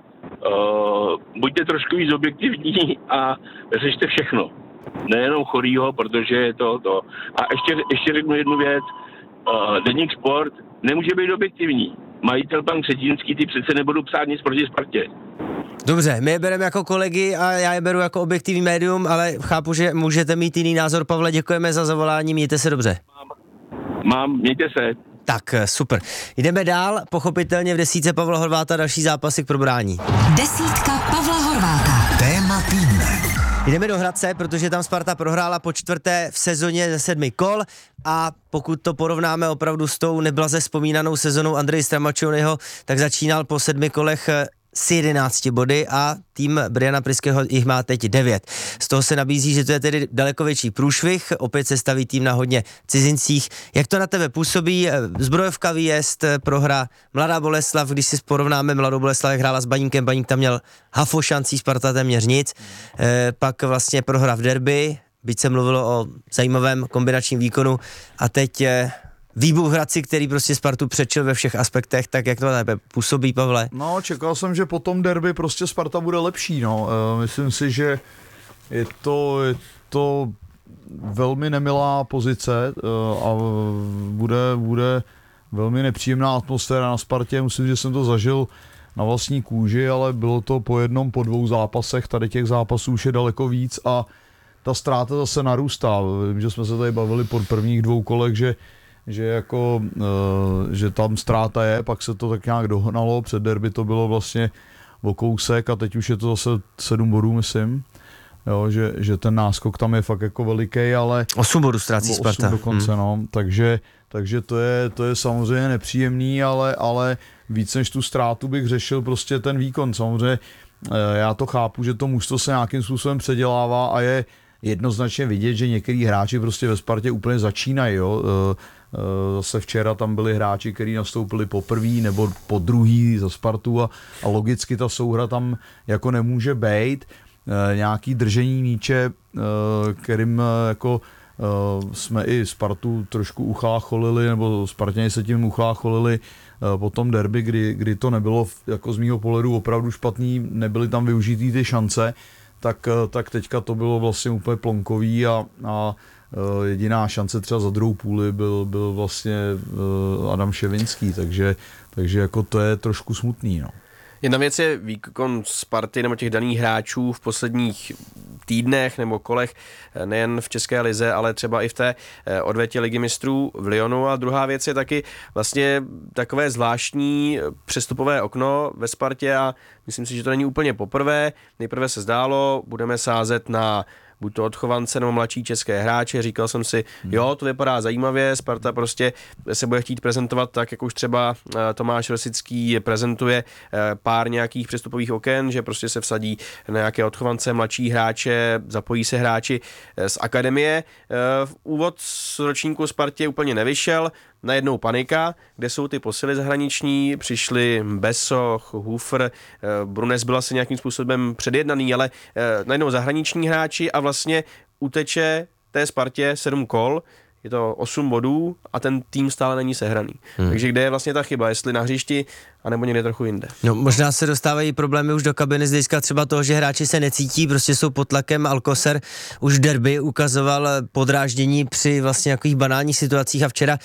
buďte trošku víc objektivní a řešte všechno. Nejenom Chorýho, protože je to. A ještě řeknu jednu věc. Deník Sport nemůže být objektivní. Majitel pan Křetínský, ty přece nebudou psát nic proti Spartě. Dobře, my je bereme jako kolegy a já je beru jako objektivní médium, ale chápu, že můžete mít jiný názor. Pavle, děkujeme za zavolání, mějte se dobře. Mějte se. Tak, super. Jdeme dál, pochopitelně v desítce Pavla Horváta další zápasy k probrání. Desítka Pavla Horváta. Téma týdne. Jdeme do Hradce, protože tam Sparta prohrála po čtvrté v sezóně ze 7 kol a pokud to porovnáme opravdu s tou neblaze vzpomínanou sezonou Andreje Stramačonyho, tak začínal po 7 kolech s 11 body a tým Briana Priského jich má teď 9. Z toho se nabízí, že to je tedy daleko větší průšvih, opět se staví tým na hodně cizincích. Jak to na tebe působí? Zbrojovka výjezd, prohra Mladá Boleslav, když si porovnáme Mladou Boleslav, jak hrála s Baníkem, Baník tam měl hafo šancí, Sparta téměř nic. Pak vlastně prohra v derby, byť se mluvilo o zajímavém kombinačním výkonu a teď výbuch Hradci, který prostě Spartu přečil ve všech aspektech, tak jak to tebe působí, Pavle? No, čekal jsem, že po tom derby prostě Sparta bude lepší, no. Myslím si, že je to velmi nemilá pozice a bude velmi nepříjemná atmosféra na Spartě. Myslím, že jsem to zažil na vlastní kůži, ale bylo to po 2 zápasech, tady těch zápasů už je daleko víc a ta ztráta zase narůstá. Vím, že jsme se tady bavili po prvních 2 kolech, že tam ztráta je, pak se to tak nějak dohnalo, před derby to bylo vlastně o kousek a teď už je to zase 7 bodů, myslím. Jo, že ten náskok tam je fakt jako veliký, ale 8 bodů ztrácí Sparta. 8 dokonce, no. Takže to je samozřejmě nepříjemný, ale víc než tu ztrátu bych řešil prostě ten výkon. Samozřejmě já to chápu, že to mužstvo se nějakým způsobem předělává a je jednoznačně vidět, že některý hráči prostě ve Spartě úplně začínají, jo. Zase včera tam byli hráči, kteří nastoupili poprvý nebo po druhý za Spartu a logicky ta souhra tam jako nemůže být. Nějaký držení míče, kterým jako jsme i Spartu trošku uchlácholili, nebo Spartěni se tím uchlácholili po tom derby, kdy to nebylo jako z mýho pohledu opravdu špatný, nebyly tam využitý ty šance, tak teďka to bylo vlastně úplně plonkový a jediná šance třeba za druhou půli byl vlastně Adam Ševinský, takže jako to je trošku smutný, no. Jedna věc je výkon Sparty nebo těch daných hráčů v posledních týdnech nebo kolech, nejen v České lize, ale třeba i v té odvětě Ligy mistrů v Lyonu. A druhá věc je taky vlastně takové zvláštní přestupové okno ve Spartě a myslím si, že to není úplně poprvé. Nejprve se zdálo, budeme sázet na buď to odchovance nebo mladší české hráče. Říkal jsem si, jo, to vypadá zajímavě, Sparta prostě se bude chtít prezentovat tak, jak už třeba Tomáš Rosický prezentuje pár nějakých přestupových oken, že prostě se vsadí na nějaké odchovance, mladší hráče, zapojí se hráči z akademie. V úvod z ročníku Spartě úplně nevyšel, najednou panika, kde jsou ty posily zahraniční, přišli Besoch, Hufer, Brunes byl asi nějakým způsobem předjednaný, ale najednou zahraniční hráči a vlastně uteče té Spartě 7 kol, je to 8 bodů a ten tým stále není sehraný. Takže kde je vlastně ta chyba, jestli na hřišti, anebo někde trochu jinde. No, možná se dostávají problémy už do kabiny z hlediska třeba toho, že hráči se necítí, prostě jsou pod tlakem. Alcocer už v derby ukazoval podráždění při vlastně nějakých banálních situacích a včera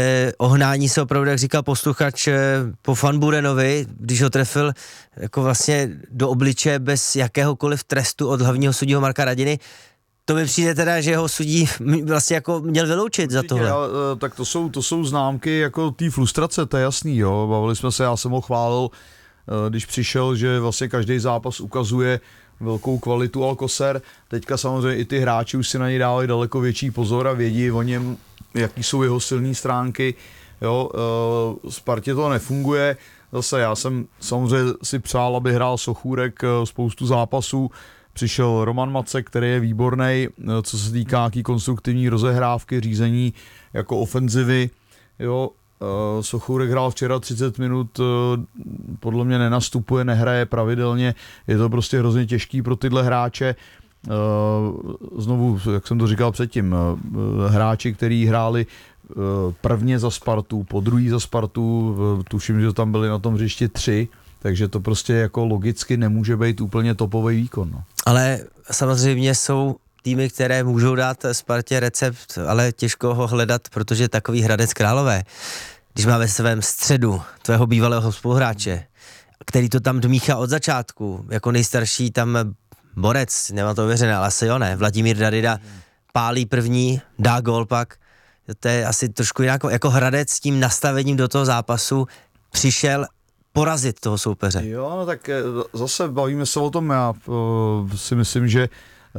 ohnání se opravdu, jak říkal posluchač, po Van Burenovi, když ho trefil jako vlastně do obličeje bez jakéhokoliv trestu od hlavního sudího Marka Radiny. To mi přijde teda, že ho sudí vlastně jako měl vyloučit za tohle. Tak to jsou známky jako té frustrace, to je jasný, jo. Bavili jsme se, já jsem ho chválil, když přišel, že vlastně každý zápas ukazuje velkou kvalitu Alcocer. Teďka samozřejmě i ty hráči už si na něj dávají daleko větší pozor a vědí o něm, jaký jsou jeho silné stránky. Jo, Spartě to nefunguje. Zase já jsem samozřejmě si přál, aby hrál Sochůrek spoustu zápasů. Přišel Roman Macek, který je výborný, co se týká nějaký konstruktivní rozehrávky, řízení jako ofenzivy. Jo, Sochůrek hrál včera 30 minut, podle mě nenastupuje, nehraje pravidelně, je to prostě hrozně těžký pro tyhle hráče. Znovu, jak jsem to říkal předtím, hráči, kteří hráli prvně za Spartu, po druhý za Spartu, tuším, že tam byli na tom hřišti 3, takže to prostě jako logicky nemůže být úplně topový výkon. No. Ale samozřejmě jsou týmy, které můžou dát Spartě recept, ale těžko ho hledat, protože takový Hradec Králové, když má ve svém středu tvého bývalého spoluhráče, který to tam dmíchá od začátku, jako nejstarší tam borec, nemám to ověřené, ale asi jo ne, Vladimír Dadida pálí první, dá gól pak, to je asi trošku jako Hradec s tím nastavením do toho zápasu přišel porazit toho soupeře. Jo, no tak zase bavíme se o tom, já si myslím, že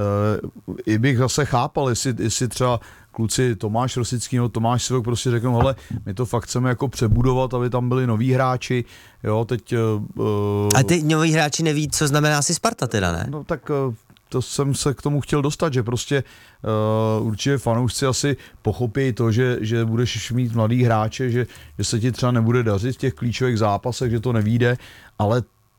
i bych zase chápal, jestli třeba kluci Tomáš Rosický nebo Tomáš Svok prostě řeknou, hele, my to fakt chceme jako přebudovat, aby tam byli noví hráči, jo, teď... A ty noví hráči neví, co znamená asi Sparta teda, ne? No tak to jsem se k tomu chtěl dostat, že prostě určitě fanoušci asi pochopí to, že budeš mít mladý hráče, že se ti třeba nebude dařit v těch klíčových zápasech, že to nevyjde, ale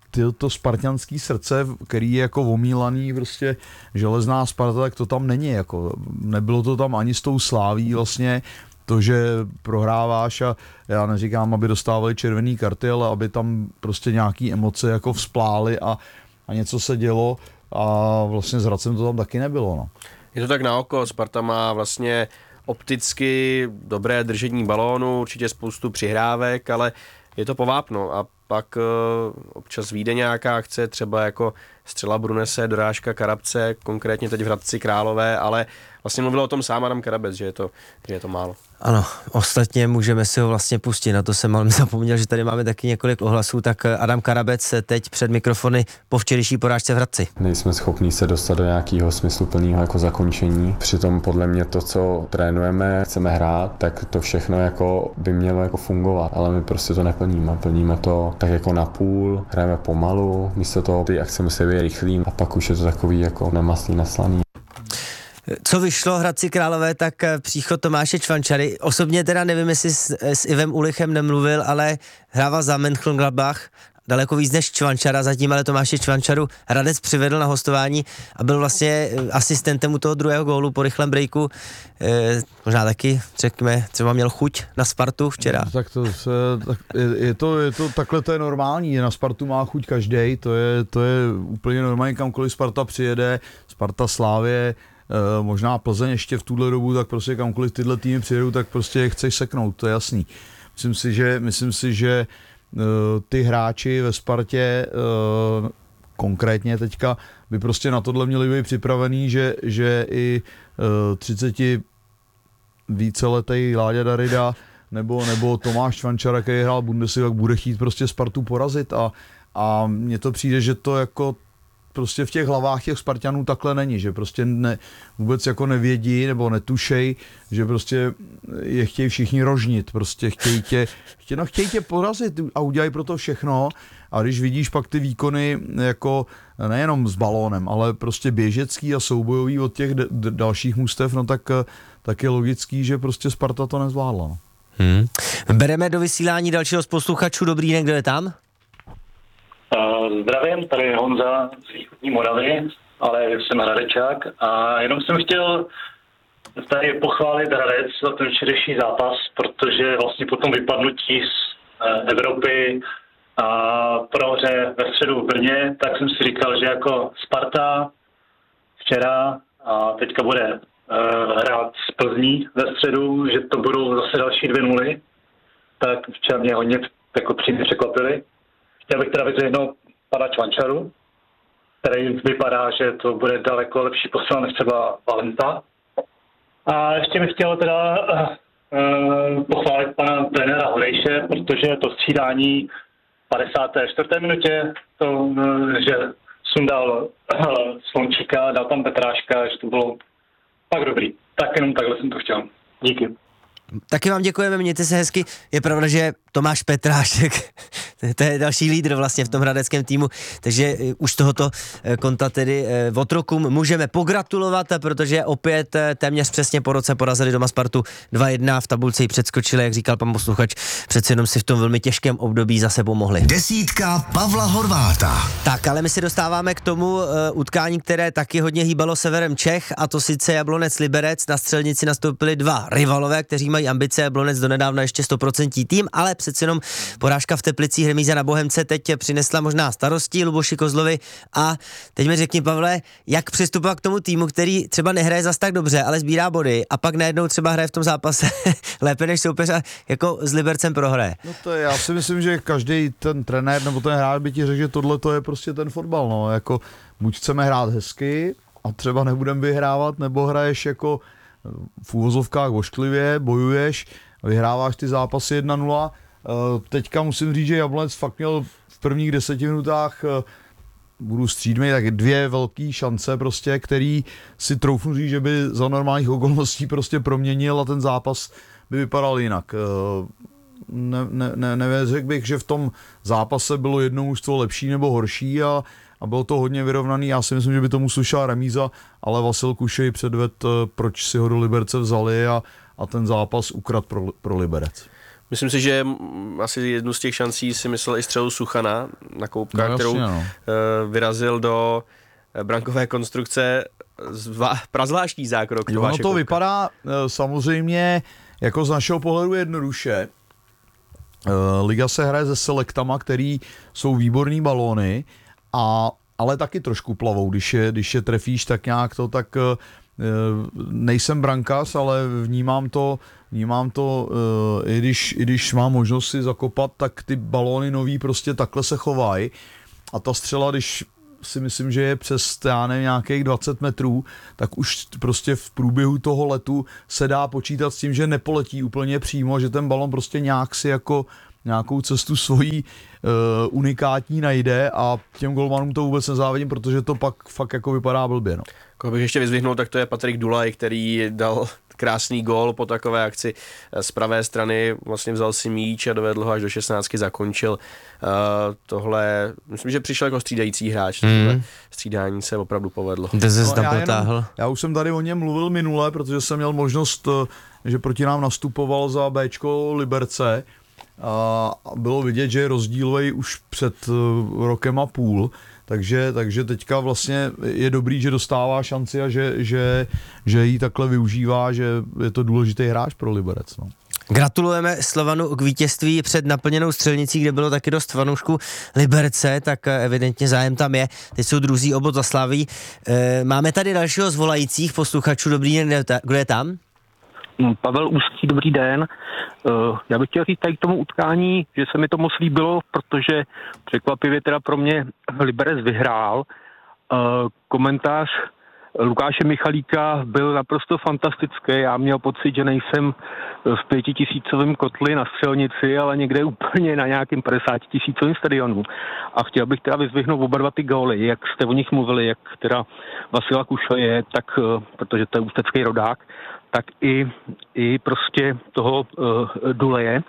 to spartanský srdce, který je jako omílaný prostě železná Sparta, tak to tam není, jako nebylo to tam ani s tou Sláví vlastně, to, že prohráváš a já neříkám, aby dostávali červený karty, ale aby tam prostě nějaký emoce jako vzplály a něco se dělo a vlastně s Hradcem to tam taky nebylo, no. Je to tak na oko, Sparta má vlastně opticky dobré držení balónu, určitě spoustu přihrávek, ale je to povápno a pak občas vyjde nějaká akce, třeba jako střela Brunese, dorážka Karabce, konkrétně teď v Hradci Králové, ale vlastně mluvil o tom sám Adam Karabec, že je to málo. Ano, ostatně můžeme si ho vlastně pustit, na to jsem ale zapomněl, že tady máme taky několik ohlasů, tak Adam Karabec teď před mikrofony po včerejší porážce v Hradci. Nejsme schopní se dostat do nějakého smysluplného jako zakončení, přitom podle mě to, co trénujeme, chceme hrát, tak to všechno jako by mělo jako fungovat, ale my prostě to neplníme, plníme to tak jako na půl, hrajeme pomalu, místo toho ty akce musí být rychlý a pak už je to takový jako namaslý, naslaný. Co vyšlo Hradci Králové, tak příchod Tomáše Čvančary. Osobně teda nevím, jestli s Ivem Ulichem nemluvil, ale hrával za Mönchengladbach daleko víc než Čvančara, zatím ale Tomáše Čvančaru Hradec přivedl na hostování a byl vlastně asistentem u toho druhého gólu po rychlém breaku. Možná taky, řekněme, třeba měl chuť na Spartu včera. No, tak je to takhle, to je normální, na Spartu má chuť každej, to je úplně normální, kamkoliv Sparta přijede, Sparta, Slávie, možná Plzeň ještě v tuhle dobu, tak prostě kamkoliv tyhle týmy přijedou, tak prostě chceš seknout, to je jasný. Myslím si, že ty hráči ve Spartě konkrétně teďka by prostě na tohle měli být připravený, že i 30 víceletý Láďa Darida nebo Tomáš Čvančara, který hrál Bundesligu, bude chtít prostě Spartu porazit a mně to přijde, že to jako prostě v těch hlavách těch Spartanů takhle není, že prostě vůbec jako nevědí nebo netušej, že prostě je chtějí všichni rožnit, prostě chtějí tě porazit a udělají pro to všechno a když vidíš pak ty výkony jako nejenom s balónem, ale prostě běžecký a soubojový od těch dalších mužstev, no tak je logický, že prostě Sparta to nezvládla. No. Bereme do vysílání dalšího z posluchačů. Dobrý den, kdo je tam? Zdravím, tady je Honza z východní Moravy, ale jsem Hradečák a jenom jsem chtěl tady pochválit Hradec za ten včerejší zápas, protože vlastně po tom vypadnutí z Evropy a prohře ve středu v Brně, tak jsem si říkal, že jako Sparta včera a teďka bude hrát z Plzní ve středu, že to budou zase další 2-0, tak včera mě hodně jako přímě překvapili. Chtěl bych teda vidět jednou pana Čvančaru, který vypadá, že to bude daleko lepší posil než třeba Valenta. A ještě bych chtěl teda pochválit pana trenéra Horejše, protože to střídání v 54. minutě, že sundal Slončíka, dal tam Petráška, že to bylo tak dobrý. Tak jenom takhle jsem to chtěl. Díky. Taky vám děkujeme, mějte se hezky. Je pravda, že Tomáš Petrášek, to je další lídr vlastně v tom hradeckém týmu, takže už tohoto konta tedy otrokům můžeme pogratulovat, protože opět téměř přesně po roce porazili doma Spartu 2-1, v tabulce ji předskočili, jak říkal pan posluchač, přece jenom si v tom velmi těžkém období zase pomohli. Desítka Pavla Horváta. Tak, ale my se dostáváme k tomu utkání, které taky hodně hýbalo severem Čech, a to sice Jablonec Liberec. Na střelnici nastoupili dva rivalové, kteří mají ambice. Jablonec donedávna ještě 100% tým, ale přece jenom porážka v Teplicích, remíza na Bohemce teď přinesla možná starosti Luboši Kozlovi. A teď mi řekni, Pavle, jak přistupovat k tomu týmu, který třeba nehraje zas tak dobře, ale sbírá body a pak najednou třeba hraje v tom zápase lépe než soupeř a jako s Libercem prohraje. No to je, já si myslím, že každý ten trenér nebo ten hráč by ti řekl, že tohle to je prostě ten fotbal, no, jako buď chceme hrát hezky a třeba nebudeme vyhrávat, nebo hraješ jako v úvozovkách ošklivě, bojuješ, vyhráváš ty zápasy 1-0. Teďka musím říct, že Jablonec fakt měl v prvních 10 minutách, budu střídmej, tak 2 velké šance prostě, který si troufnu říct, že by za normálních okolností prostě proměnil a ten zápas by vypadal jinak. Neřekl bych, že v tom zápase bylo jedno mužstvo lepší nebo horší a bylo to hodně vyrovnaný. Já si myslím, že by tomu slušela remíza, ale Vasil Kušej předved, proč si ho do Liberce vzali a ten zápas ukradl pro Liberec. Myslím si, že asi jednu z těch šancí si myslel i střelu Suchana na Koupka, no, kterou jasně, vyrazil do brankové konstrukce prazvláštní zákrok. Ono to vypadá samozřejmě jako z našeho pohledu jednoduše. Liga se hraje se selektama, který jsou výborný balóny, ale taky trošku plavou. Když je trefíš tak nějak to, tak nejsem brankář, ale vnímám to i když mám možnost si zakopat, tak ty balóny nový prostě takhle se chovají. A ta střela, když si myslím, že je přes nějakých 20 metrů, tak už prostě v průběhu toho letu se dá počítat s tím, že nepoletí úplně přímo, že ten balon prostě nějak si jako nějakou cestu svojí unikátní najde a těm golmanům to vůbec nezávidím, protože to pak fakt jako vypadá blbě. No. Koho bych ještě vyzvihnul, tak to je Patrik Dulaj, který dal krásný gól po takové akci z pravé strany, vlastně vzal si míč a dovedl ho až do 16, zakončil. Tohle, myslím, že přišel jako střídající hráč, střídání se opravdu povedlo. Já už jsem tady o něm mluvil minule, protože jsem měl možnost, že proti nám nastupoval za Bčko Liberce a bylo vidět, že je rozdílový už před rokem a půl, takže teďka vlastně je dobrý, že dostává šanci a že ji takhle využívá, že je to důležitý hráč pro Liberec. No. Gratulujeme Slovanu k vítězství před naplněnou střelnicí, kde bylo taky dost fanoušků Liberce, tak evidentně zájem tam je. Teď jsou druzí obod za Slaví. Máme tady dalšího z volajících posluchačů. Dobrý den, kdo je tam? Pavel Ústí, dobrý den. Já bych chtěl říct tady k tomu utkání, že se mi to moc líbilo, protože překvapivě teda pro mě Liberec vyhrál. Komentář Lukáše Michalíka byl naprosto fantastický. Já měl pocit, že nejsem v 5000 kotli na střelnici, ale někde úplně na nějakém 50 000 stadionu. A chtěl bych teda vyzvihnout oba dva ty góly, jak jste o nich mluvili, jak teda Vasila Kušeje, tak, protože to je ústecký rodák, tak i prostě toho Dulaje.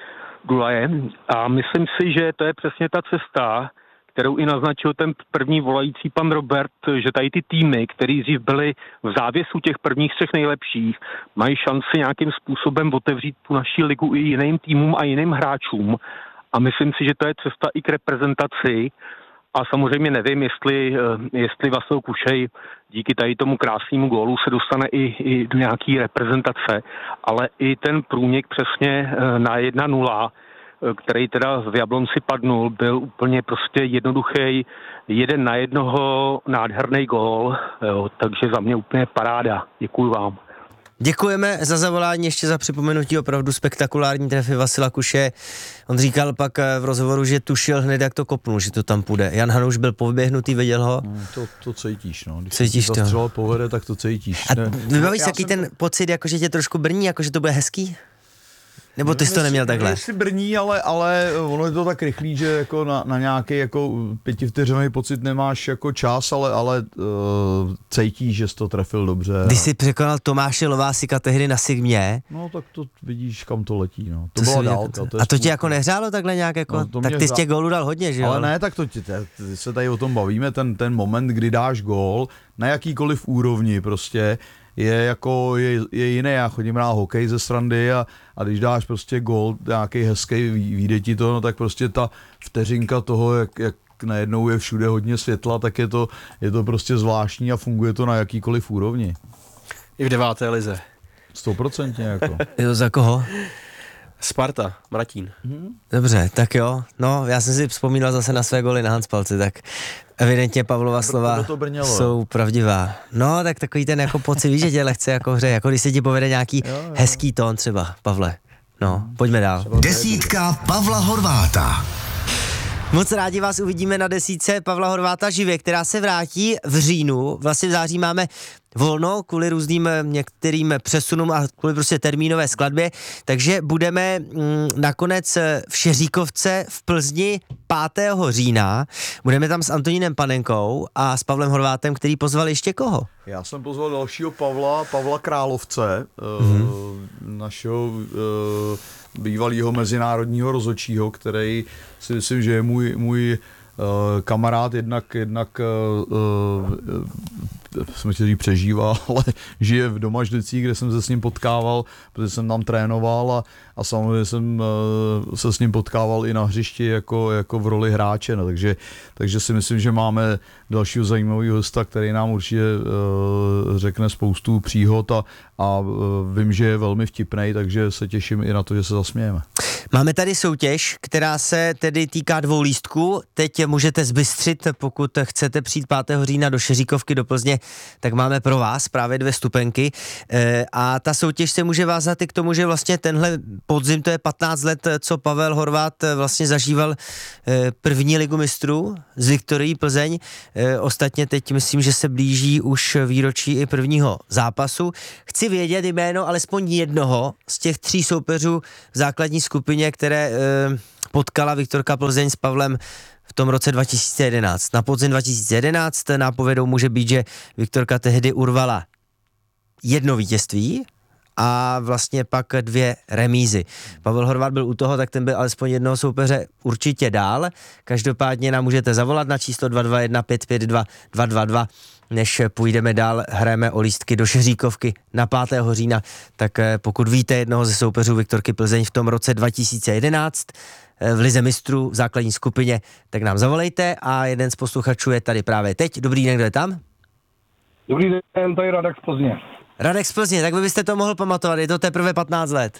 A myslím si, že to je přesně ta cesta, kterou i naznačil ten první volající pan Robert, že tady ty týmy, který dřív byly v závěsu těch prvních 3 nejlepších, mají šanci nějakým způsobem otevřít tu naší ligu i jiným týmům a jiným hráčům. A myslím si, že to je cesta i k reprezentaci. A samozřejmě nevím, jestli Vasil Kušej díky tady tomu krásnému gólu se dostane i do nějaký reprezentace, ale i ten průnik přesně na 1-0, který teda v Jablonci padnul, byl úplně prostě jednoduchý, 1-1 nádherný gól, takže za mě úplně paráda. Děkuju vám. Děkujeme za zavolání, ještě za připomenutí opravdu spektakulární trefy Vasila Kuše. On říkal pak v rozhovoru, že tušil hned, jak to kopnul, že to tam půjde. Jan Hanuš byl povyběhnutý, viděl ho. To cítíš, no. Když cítíš to střela povede, tak to cítíš. A vybavíš si ten pocit, jako že tě trošku brní, jako že to bude hezký? Nebo ty jsi to neměl takhle? Jestli brní, ale ono je to tak rychlý, že jako na nějaký jako 5vteřinový pocit nemáš jako čas, ale cítíš, že jsi to trefil dobře. Když jsi překonal Tomáše Lovásika tehdy na Sigmě. No tak to vidíš, kam to letí. No. To byla dálka. A to tě jako nehřálo takhle nějak? Jako? No, tak ty z těch gólů dal hodně, že jo? Ale ne, tak to se tady o tom bavíme, ten moment, kdy dáš gól na jakýkoliv úrovni prostě, je jiný. Já chodím hrát hokej ze srandy a když dáš prostě gól, nějaký hezký, vyjde ti to, no tak prostě ta vteřinka toho, jak najednou je všude hodně světla, tak je to prostě zvláštní a funguje to na jakýkoliv úrovni. I v 9. lize. 100% jako. Jo, za koho? Sparta, Mratín. Dobře, tak jo. No, já jsem si vzpomínal zase na své góly na Hanspalci, tak evidentně Pavlova slova jsou pravdivá. No, tak takový ten jako pocit, víš, že tě lehce jako hře, jako když se ti povede nějaký hezký tón třeba, Pavle. No, pojďme dál. 10 Pavla Horváta. Moc rádi vás uvidíme na 10 Pavla Horváta živě, která se vrátí v říjnu. Vlastně v září máme volno kvůli různým některým přesunům a kvůli prostě termínové skladbě, takže budeme nakonec v Šeříkovce v Plzni 5. října. Budeme tam s Antonínem Panenkou a s Pavlem Horvátem, který pozval ještě koho? Já jsem pozval dalšího Pavla Královce, našeho bývalého mezinárodního rozhodčího, který si myslím, že je můj kamarád jednak jsem chtěl říct přežívá, ale žije v Domažlicích, kde jsem se s ním potkával, protože jsem tam trénoval a samozřejmě jsem se s ním potkával i na hřišti jako v roli hráče. No. Takže si myslím, že máme dalšího zajímavého hosta, který nám určitě řekne spoustu příhod a vím, že je velmi vtipnej, takže se těším i na to, že se zasmějeme. Máme tady soutěž, která se tedy týká 2 lístků. Teď můžete zbystřit, pokud chcete přijít 5. října do Šeříkovky do Plzně, tak máme pro vás právě 2 vstupenky. A ta soutěž se může vázat i k tomu, že vlastně tenhle podzim, to je 15 let, co Pavel Horváth vlastně zažíval první ligu mistrů z Viktorií Plzeň. Ostatně teď myslím, že se blíží už výročí i prvního zápasu. Chci vědět jméno alespoň jednoho z těch 3 soupeřů v základní skupině, které potkala Viktorka Plzeň s Pavlem v tom roce 2011. Na podzim 2011 nápovědou může být, že Viktorka tehdy urvala 1 vítězství a vlastně pak 2 remízy. Pavel Horváth byl u toho, tak ten byl alespoň jednoho soupeře určitě dál. Každopádně nám můžete zavolat na číslo 221 552 222. Než půjdeme dál, hrajeme o lístky do Šeříkovky na 5. října, tak pokud víte jednoho ze soupeřů Viktorky Plzeň v tom roce 2011 v lize mistrů v základní skupině, tak nám zavolejte a jeden z posluchačů je tady právě teď. Dobrý den, kdo je tam? Dobrý den, tady Radek z Plzně. Radek z Plzně, tak vy byste to mohl pamatovat, je to teprve 15 let.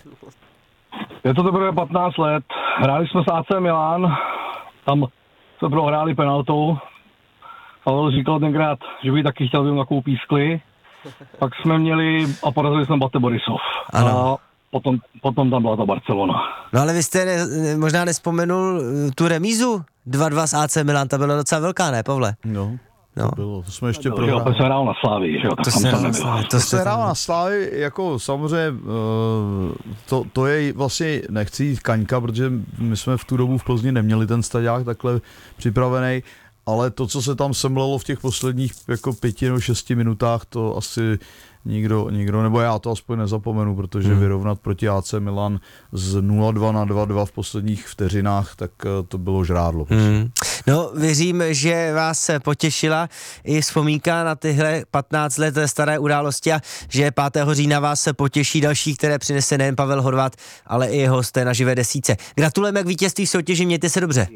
Je to teprve 15 let, hráli jsme s AC Milan, tam jsme prohráli penaltou. Pavel říkal tenkrát, že by taky chtěl být takovou pískli. Pak jsme měli a porazili jsme Bate Borisov. Ano. A potom tam byla ta Barcelona. No ale vy jste možná nespomenul tu remízu 2-2 s AC Milan, ta byla docela velká, ne, Pavle? No. To bylo, to jsme ještě prohráli. To se hrál na Slávii, že jo? To se hrál na Slávii, jako samozřejmě to je vlastně, nechci jít kaňka, protože my jsme v tu dobu v Plzni neměli ten staďák takhle připravený. Ale to, co se tam semlelo v těch posledních jako 5 nebo 6 minutách, to asi nikdo, nebo já to aspoň nezapomenu, protože vyrovnat proti AC Milan z 0-2 na 2-2 v posledních vteřinách, tak to bylo žrádlo. No, věřím, že vás potěšila i vzpomínka na tyhle 15 let staré události a že 5. října vás potěší další, které přinese nejen Pavel Horváth, ale i hosté na živé desítce. Gratulujeme k vítězství v soutěži, mějte se dobře.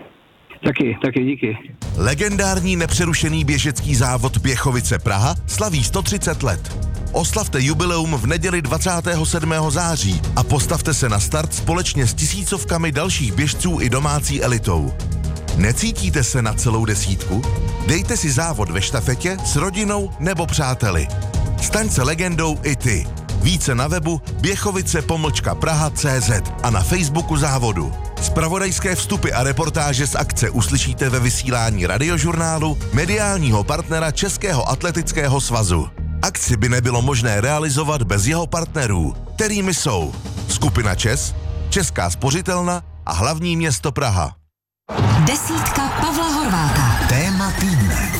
Taky, díky. Legendární nepřerušený běžecký závod Běchovice Praha slaví 130 let. Oslavte jubileum v neděli 27. září a postavte se na start společně s tisícovkami dalších běžců i domácí elitou. Necítíte se na celou desítku? Dejte si závod ve štafetě s rodinou nebo přáteli. Staň se legendou i ty. Více na webu běchovice-praha.cz a na Facebooku závodu. Zpravodajské vstupy a reportáže z akce uslyšíte ve vysílání Radiožurnálu, mediálního partnera Českého atletického svazu. Akci by nebylo možné realizovat bez jeho partnerů, kterými jsou Skupina ČES, Česká spořitelna a hlavní město Praha. Desítka Pavla Horváta. Téma týdne.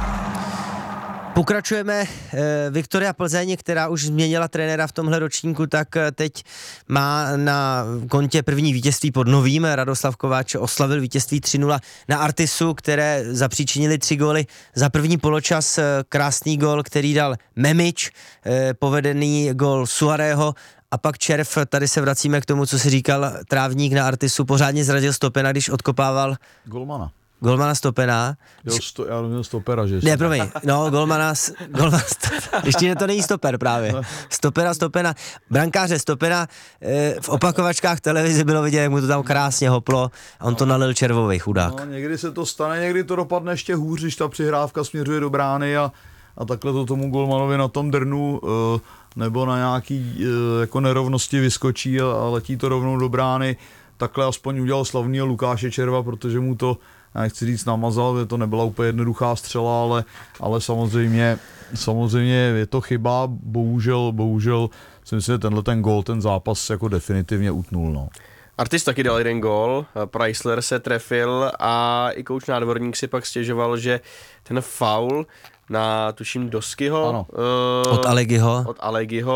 Pokračujeme. Viktoria Plzeň, která už změnila trenéra v tomhle ročníku, tak teď má na kontě první vítězství pod novým. Radoslav Kováč oslavil vítězství 3-0 na Artisu, které zapříčinili 3 góly za první poločas. Krásný gól, který dal Memič, povedený gól Suarého a pak Červ. Tady se vracíme k tomu, co si říkal Trávník na Artisu. Pořádně zradil Stopena, když odkopával Golmana Stopena. Já nevím Stopera, že? Ne, promiň, no, Golmana ještě to není stoper právě. Stopena, brankáře Stopena, v opakovačkách televize bylo vidět, jak mu to tam krásně hoplo a on to nalil Červovi, chudák. No, někdy se to stane, někdy to dopadne ještě hůř, když ta přihrávka směřuje do brány a takhle to tomu golmanovi na tom drnu nebo na nějaký jako nerovnosti vyskočí a letí to rovnou do brány. Takhle aspoň udělal slavného Lukáše Červa, protože mu to, já nechci říct, namazal, že to nebyla úplně jednoduchá střela, ale samozřejmě je to chyba, bohužel si myslím, že tenhle ten gól, ten zápas jako definitivně utnul. No. Artist taky dal jeden gól, Preissler se trefil a i kouč Nádvorník si pak stěžoval, že ten faul na, tuším, Doskyho od Alegiho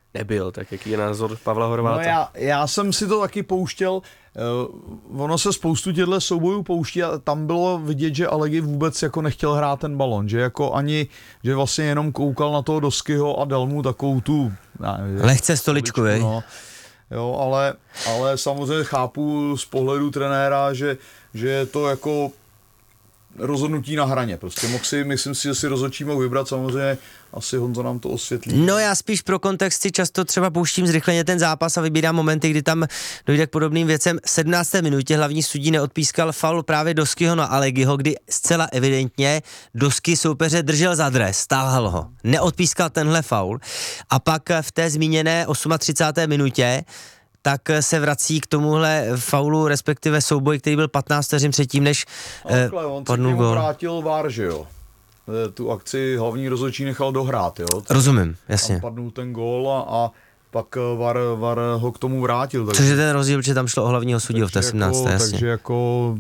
nebyl. Tak jaký je názor Pavla Horváta? No já jsem si to taky pouštěl, ono se spoustu těchto soubojů pouští a tam bylo vidět, že Alegi vůbec jako nechtěl hrát ten balon, že jako ani, že vlastně jenom koukal na toho Doskyho a dal mu takovou tu... Lehce stoličku, no. Jo, ale samozřejmě chápu z pohledu trenéra, že je to jako rozhodnutí na hraně. Prostě myslím si, že si rozhodčí mohl vybrat, samozřejmě asi Honza nám to osvětlí. No já spíš pro kontext si často třeba pouštím zrychleně ten zápas a vybírám momenty, kdy tam dojde k podobným věcem. V 17. minutě hlavní sudí neodpískal faul právě Doskyho na Alegiho, kdy zcela evidentně Dosky soupeře držel za dres, stáhal ho. Neodpískal tenhle faul a pak v té zmíněné 38. minutě tak se vrací k tomuhle faulu, respektive souboj, který byl 15 vteřin předtím, než padnul gól. On vrátil VAR, že jo? Tu akci hlavní rozhodčí nechal dohrát, jo? Rozumím, jasně. Tam padnul ten gól a pak VAR ho k tomu vrátil. Což je ten rozdíl, že tam šlo o hlavního sudího v té 17. Takže jako